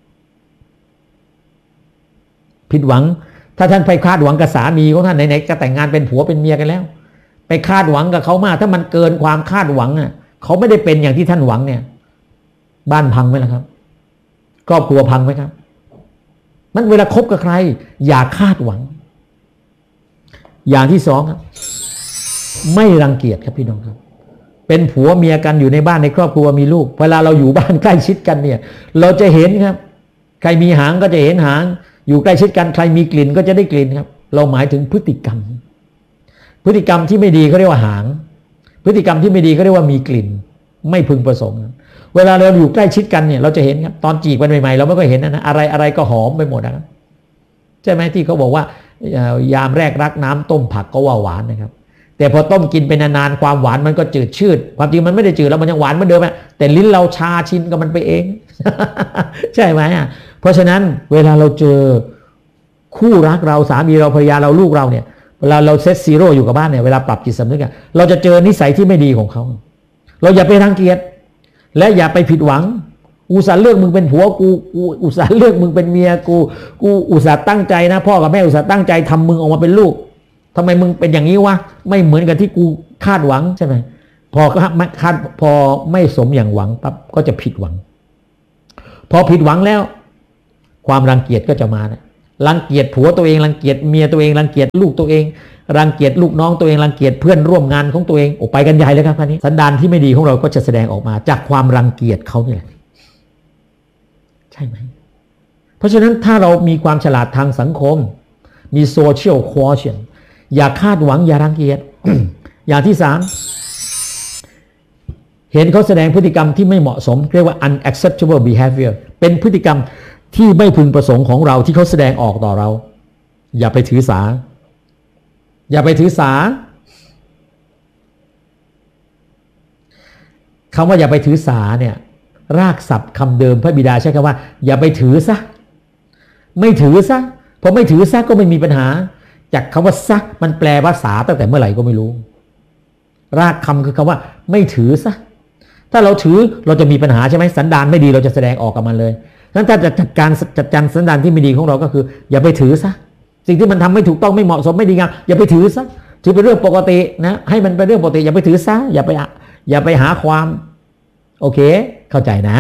ผิดหวังถ้าท่านไปคาดหวังกับสามีของท่านไหนๆก็แต่งงานเป็นผัวเป็นเมียกันแล้วไปคาดหวังกับเขามากถ้ามันเกินความคาดหวังอ่ะเขาไม่ได้เป็นอย่างที่ท่านหวังเนี่ยบ้านพังไหมล่ะครับครอบครัวพังไหมครับมันเวลาคบกับใครอย่าคาดหวังอย่างที่สองครับไม่รังเกียจครับพี่น้องครับเป็นผัวเมียกันอยู่ในบ้านในครอบครัวมีลูกเวลาเราอยู่บ้านใกล้ชิดกันเนี่ยเราจะเห็นครับใครมีหางก็จะเห็นหางอยู่ใกล้ชิดกันใครมีกลิ่นก็จะได้กลิ่นครับเราหมายถึงพฤติกรรมพฤติกรรมที่ไม่ดีเขาเรียกว่าหางพฤติกรรมที่ไม่ดีเขาเรียกว่ามีกลิ่นไม่พึงประสงค์เวลาเราอยู่ใกล้ชิดกันเนี่ยเราจะเห็นครับตอนจีบกันใหม่ๆเราไม่ก็เห็นนะอะไรอะไรก็หอมไปหมดนะใช่ไหมที่เขาบอกว่ายามแรกรักน้ำต้มผักก็ว่าหวานนะครับแต่พอต้มกินไปนานๆความหวานมันก็จืดชืดความจริงมันไม่ได้จืดแล้วมันยังหวานเหมือนเดิมแต่ลิ้นเราชาชินกับมันไปเอง ใช่ไหมอ่ะเพราะฉะนั้นเวลาเราเจอคู่รักเราสามีเราภรรยาเราลูกเราเนี่ยเวลาเราเซตซีโร่อยู่กับบ้านเนี่ยเวลาปรับจิตสำนึกอะเราจะเจอนิสัยที่ไม่ดีของเขาเราอย่าไปรังเกียจและอย่าไปผิดหวังอุตส่าห์เลือกมึงเป็นผัวกูกูอุตส่าห์เลือกมึงเป็นเมียกูกูอุตส่าห์ตั้งใจนะพ่อกับแม่อุตส่าห์ตั้งใจทำมึงออกมาเป็นลูกทำไมมึงเป็นอย่างนี้วะไม่เหมือนกับที่กูคาดหวังใช่ไหมพอคาดพอไม่สมอย่างหวังปั๊บก็จะผิดหวังพอผิดหวังแล้วความรังเกียจก็จะมานะรังเกียจผัวตัวเองรังเกียจเมียตัวเองรังเกียจลูกตัวเองรังเกียจลูกน้องตัวเองรังเกียจเพื่อนร่วมงานของตัวเองออกไปกันใหญ่เลยครับคราวนี้สันดานที่ไม่ดีของเราก็จะแสดงออกมาจากความรังเกียจเขาเนี่ยใช่ไหมเพราะฉะนั้นถ้าเรามีความฉลาดทางสังคมมีโซเชียลควอเชียนอย่าคาดหวังอย่ารังเกียจ อย่างที่สามเห็นเขาแสดงพฤติกรรมที่ไม่เหมาะสมเรียกว่า unacceptable behavior เป็นพฤติกรรมที่ไม่พึงประสงค์ของเราที่เขาแสดงออกต่อเราอย่าไปถือสาอย่าไปถือสาคำว่าอย่าไปถือสาเนี่ยรากศัพท์คำเดิมพระบิดาใช้คำว่าอย่าไปถือซะไม่ถือซะพอไม่ถือซะก็ไม่มีปัญหาจากคำว่าซะมันแปลภาษาตั้งแต่เมื่อไหร่ก็ไม่รู้รากคำคือคำว่าไม่ถือซะถ้าเราถือเราจะมีปัญหาใช่ไหมสันดานไม่ดีเราจะแสดงออกกับมันเลยงั้นถ้าจะจัดการจัดการสันดานที่ไม่ดีของเราก็คืออย่าไปถือซะสิ่งที่มันทำไม่ถูกต้องไม่เหมาะสมไม่ดีงามอย่าไปถือซะถือเป็นเรื่องปกตินะให้มันเป็นเรื่องปกติอย่าไปถือซะอย่าไปอย่าไปหาความโอเคเข้าใจนะ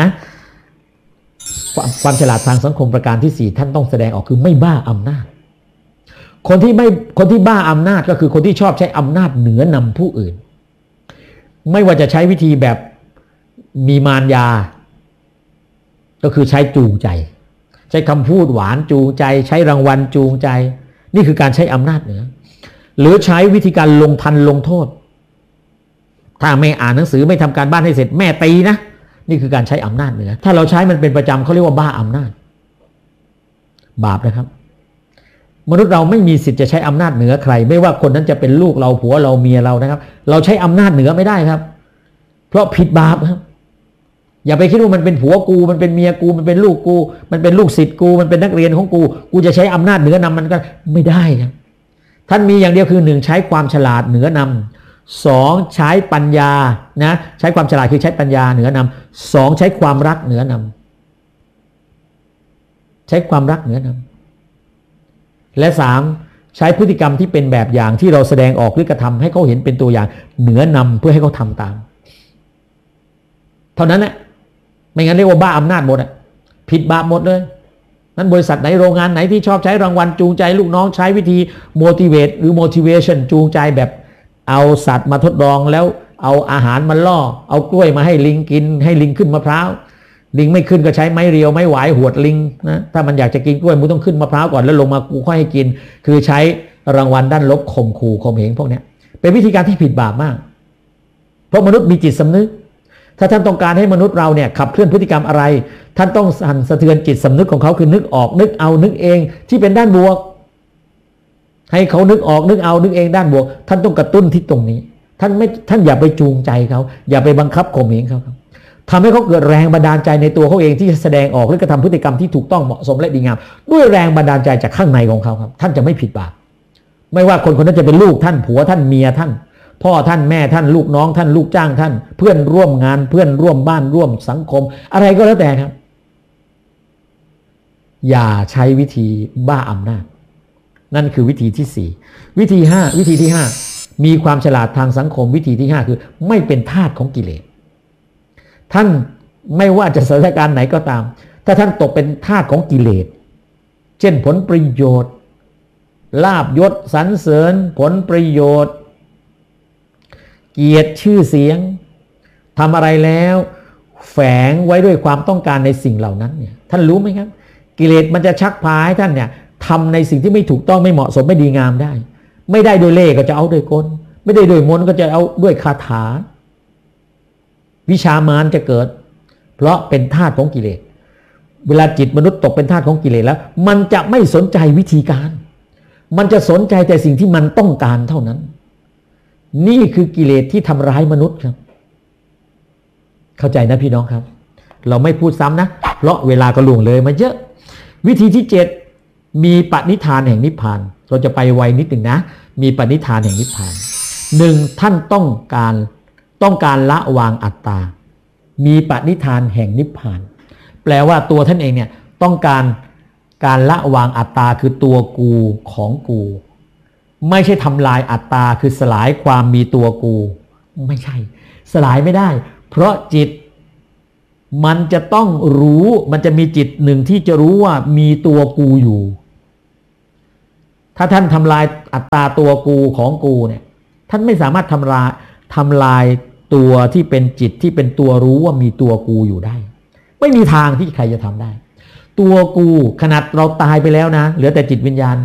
ความฉลาดทางสังคมประการที่สี่ท่านต้องแสดงออกคือไม่บ้าอำนาจคนที่ไม่คนที่บ้าอำนาจก็คือคนที่ชอบใช้อำนาจเหนือนำผู้อื่นไม่ว่าจะใช้วิธีแบบมีมารยาก็คือใช้จูงใจใช้คำพูดหวานจูงใจใช้รางวัลจูงใจนี่คือการใช้อำนาจเหนือหรือใช้วิธีการลงทันลงโทษถ้าไม่อ่านหนังสือไม่ทำการบ้านให้เสร็จแม่ตีนะนี่คือการใช้อำนาจเหนือถ้าเราใช้มันเป็นประจำเขาเรียกว่าบ้าอำนาจบาปนะครับมนุษย์เราไม่มีสิทธิ์จะใช้อำนาจเหนือใครไม่ว่าคนนั้นจะเป็นลูกเราผัวเราเมียเรานะครับเราใช้อำนาจเหนือไม่ได้ครับเพราะผิดบาปครับอย่าไปคิดว่ามันเป็นผัวกูมันเป็นเมียกูมันเป็นลูกกูมันเป็นลูกศิษย์กูมันเป็นนักเรียนของกูกูจะใช้อำนาจเหนือนำมันก็ไม่ได้ครับท่านมีอย่างเดียวคือหนึ่งใช้ความฉลาดเหนือนำสองใช้ปัญญานะใช้ความฉลาดคือใช้ปัญญาเหนือนำสองใช้ความรักเหนือนำใช้ความรักเหนือนำและสามใช้พฤติกรรมที่เป็นแบบอย่างที่เราแสดงออกหรือกระทำให้เขาเห็นเป็นตัวอย่างเหนือนำเพื่อให้เขาทำตามเท่านั้นแหละไม่งั้นเรียกว่าบ้าอำนาจหมดอ่ะผิดบาปหมดเลยนั้นบริษัทไหนโรงงานไหนที่ชอบใช้รางวัลจูงใจลูกน้องใช้วิธี motivate หรือ motivation จูงใจแบบเอาสัตว์มาทดลองแล้วเอาอาหารมาล่อเอากล้วยมาให้ลิงกินให้ลิงขึ้นมะพร้าวลิงไม่ขึ้นก็ใช้ไม้เรียวไม้หวายหวดลิงนะถ้ามันอยากจะกินกล้วยมึงต้องขึ้นมะพร้าวก่อนแล้วลงมากูค่อยให้กินคือใช้รางวัลด้านลบข่มขู่ข่มเหงพวกนี้เป็นวิธีการที่ผิดบาปมากเพราะมนุษย์มีจิตสำนึกถ้าท่านต้องการให้มนุษย์เราเนี่ยขับเคลื่อนพฤติกรรมอะไรท่านต้องสั่นสะเทือนจิตสำนึกของเขาคือนึกออกนึกเอานึกเองที่เป็นด้านบวกให้เขานึกออกนึกเอานึกเองด้านบวกท่านต้องกระตุ้นที่ตรงนี้ท่านไม่ท่านอย่าไปจูงใจเขาอย่าไปบังคับข่มเหงเขาครับทำให้เขาเกิดแรงบันดาลใจในตัวเขาเองที่จะแสดงออกหรือกระทำพฤติกรรมที่ถูกต้องเหมาะสมและดีงามด้วยแรงบันดาลใจจากข้างในของเขาครับท่านจะไม่ผิดบาปไม่ว่าคนคนนั้นจะเป็นลูกท่านผัวท่านเมียท่านพ่อท่านแม่ท่านลูกน้องท่านลูกจ้างท่านเพื่อนร่วมงานเพื่อนร่วมบ้านร่วมสังคมอะไรก็แล้วแต่ครับอย่าใช้วิธีบ้าอำนาจนั่นคือวิธีที่สี่วิธีห้าวิธีที่ห้ามีความฉลาดทางสังคมวิธีที่ห้าคือไม่เป็นทาสของกิเลสท่านไม่ว่าจะสถานการณ์ไหนก็ตามถ้าท่านตกเป็นทาสของกิเลสเช่นผลประโยชน์ลาภยศสรรเสริญผลประโยชน์เกียรติชื่อเสียงทำอะไรแล้วแฝงไว้ด้วยความต้องการในสิ่งเหล่านั้นเนี่ยท่านรู้ไหมครับกิเลสมันจะชักพาให้ท่านเนี่ยทำในสิ่งที่ไม่ถูกต้องไม่เหมาะสมไม่ดีงามได้ไม่ได้โดยเล่ห์ก็จะเอาโดยกลไม่ได้โดยมนต์ก็จะเอาด้วยคาถาวิชามารจะเกิดเพราะเป็นธาตุของกิเลสเวลาจิตมนุษย์ตกเป็นธาตุของกิเลสแล้วมันจะไม่สนใจวิธีการมันจะสนใจแต่สิ่งที่มันต้องการเท่านั้นนี่คือกิเลสที่ทำร้ายมนุษย์ครับเข้าใจนะพี่น้องครับเราไม่พูดซ้ำนะเพราะเวลาก็ล่วงเลยมาเยอะวิธีที่เจ็ดมีปณิธานแห่งนิพพานเราจะไปไวนิดหนึ่งนะมีปณิธานแห่งนิพพานหนึ่งท่านต้องการต้องการละวางอัตตามีปณิธานแห่งนิพพานแปลว่าตัวท่านเองเนี่ยต้องการการละวางอัตตาคือตัวกูของกูไม่ใช่ทำลายอัตตาคือสลายความมีตัวกูไม่ใช่สลายไม่ได้เพราะจิตมันจะต้องรู้มันจะมีจิตหนึ่งที่จะรู้ว่ามีตัวกูอยู่ถ้าท่านทำลายอัตตาตัวกูของกูเนี่ยท่านไม่สามารถทำลายทำลายตัวที่เป็นจิตที่เป็นตัวรู้ว่ามีตัวกูอยู่ได้ไม่มีทางที่ใครจะทำได้ตัวกูขนาดเราตายไปแล้วนะเหลือแต่จิตวิญญาณ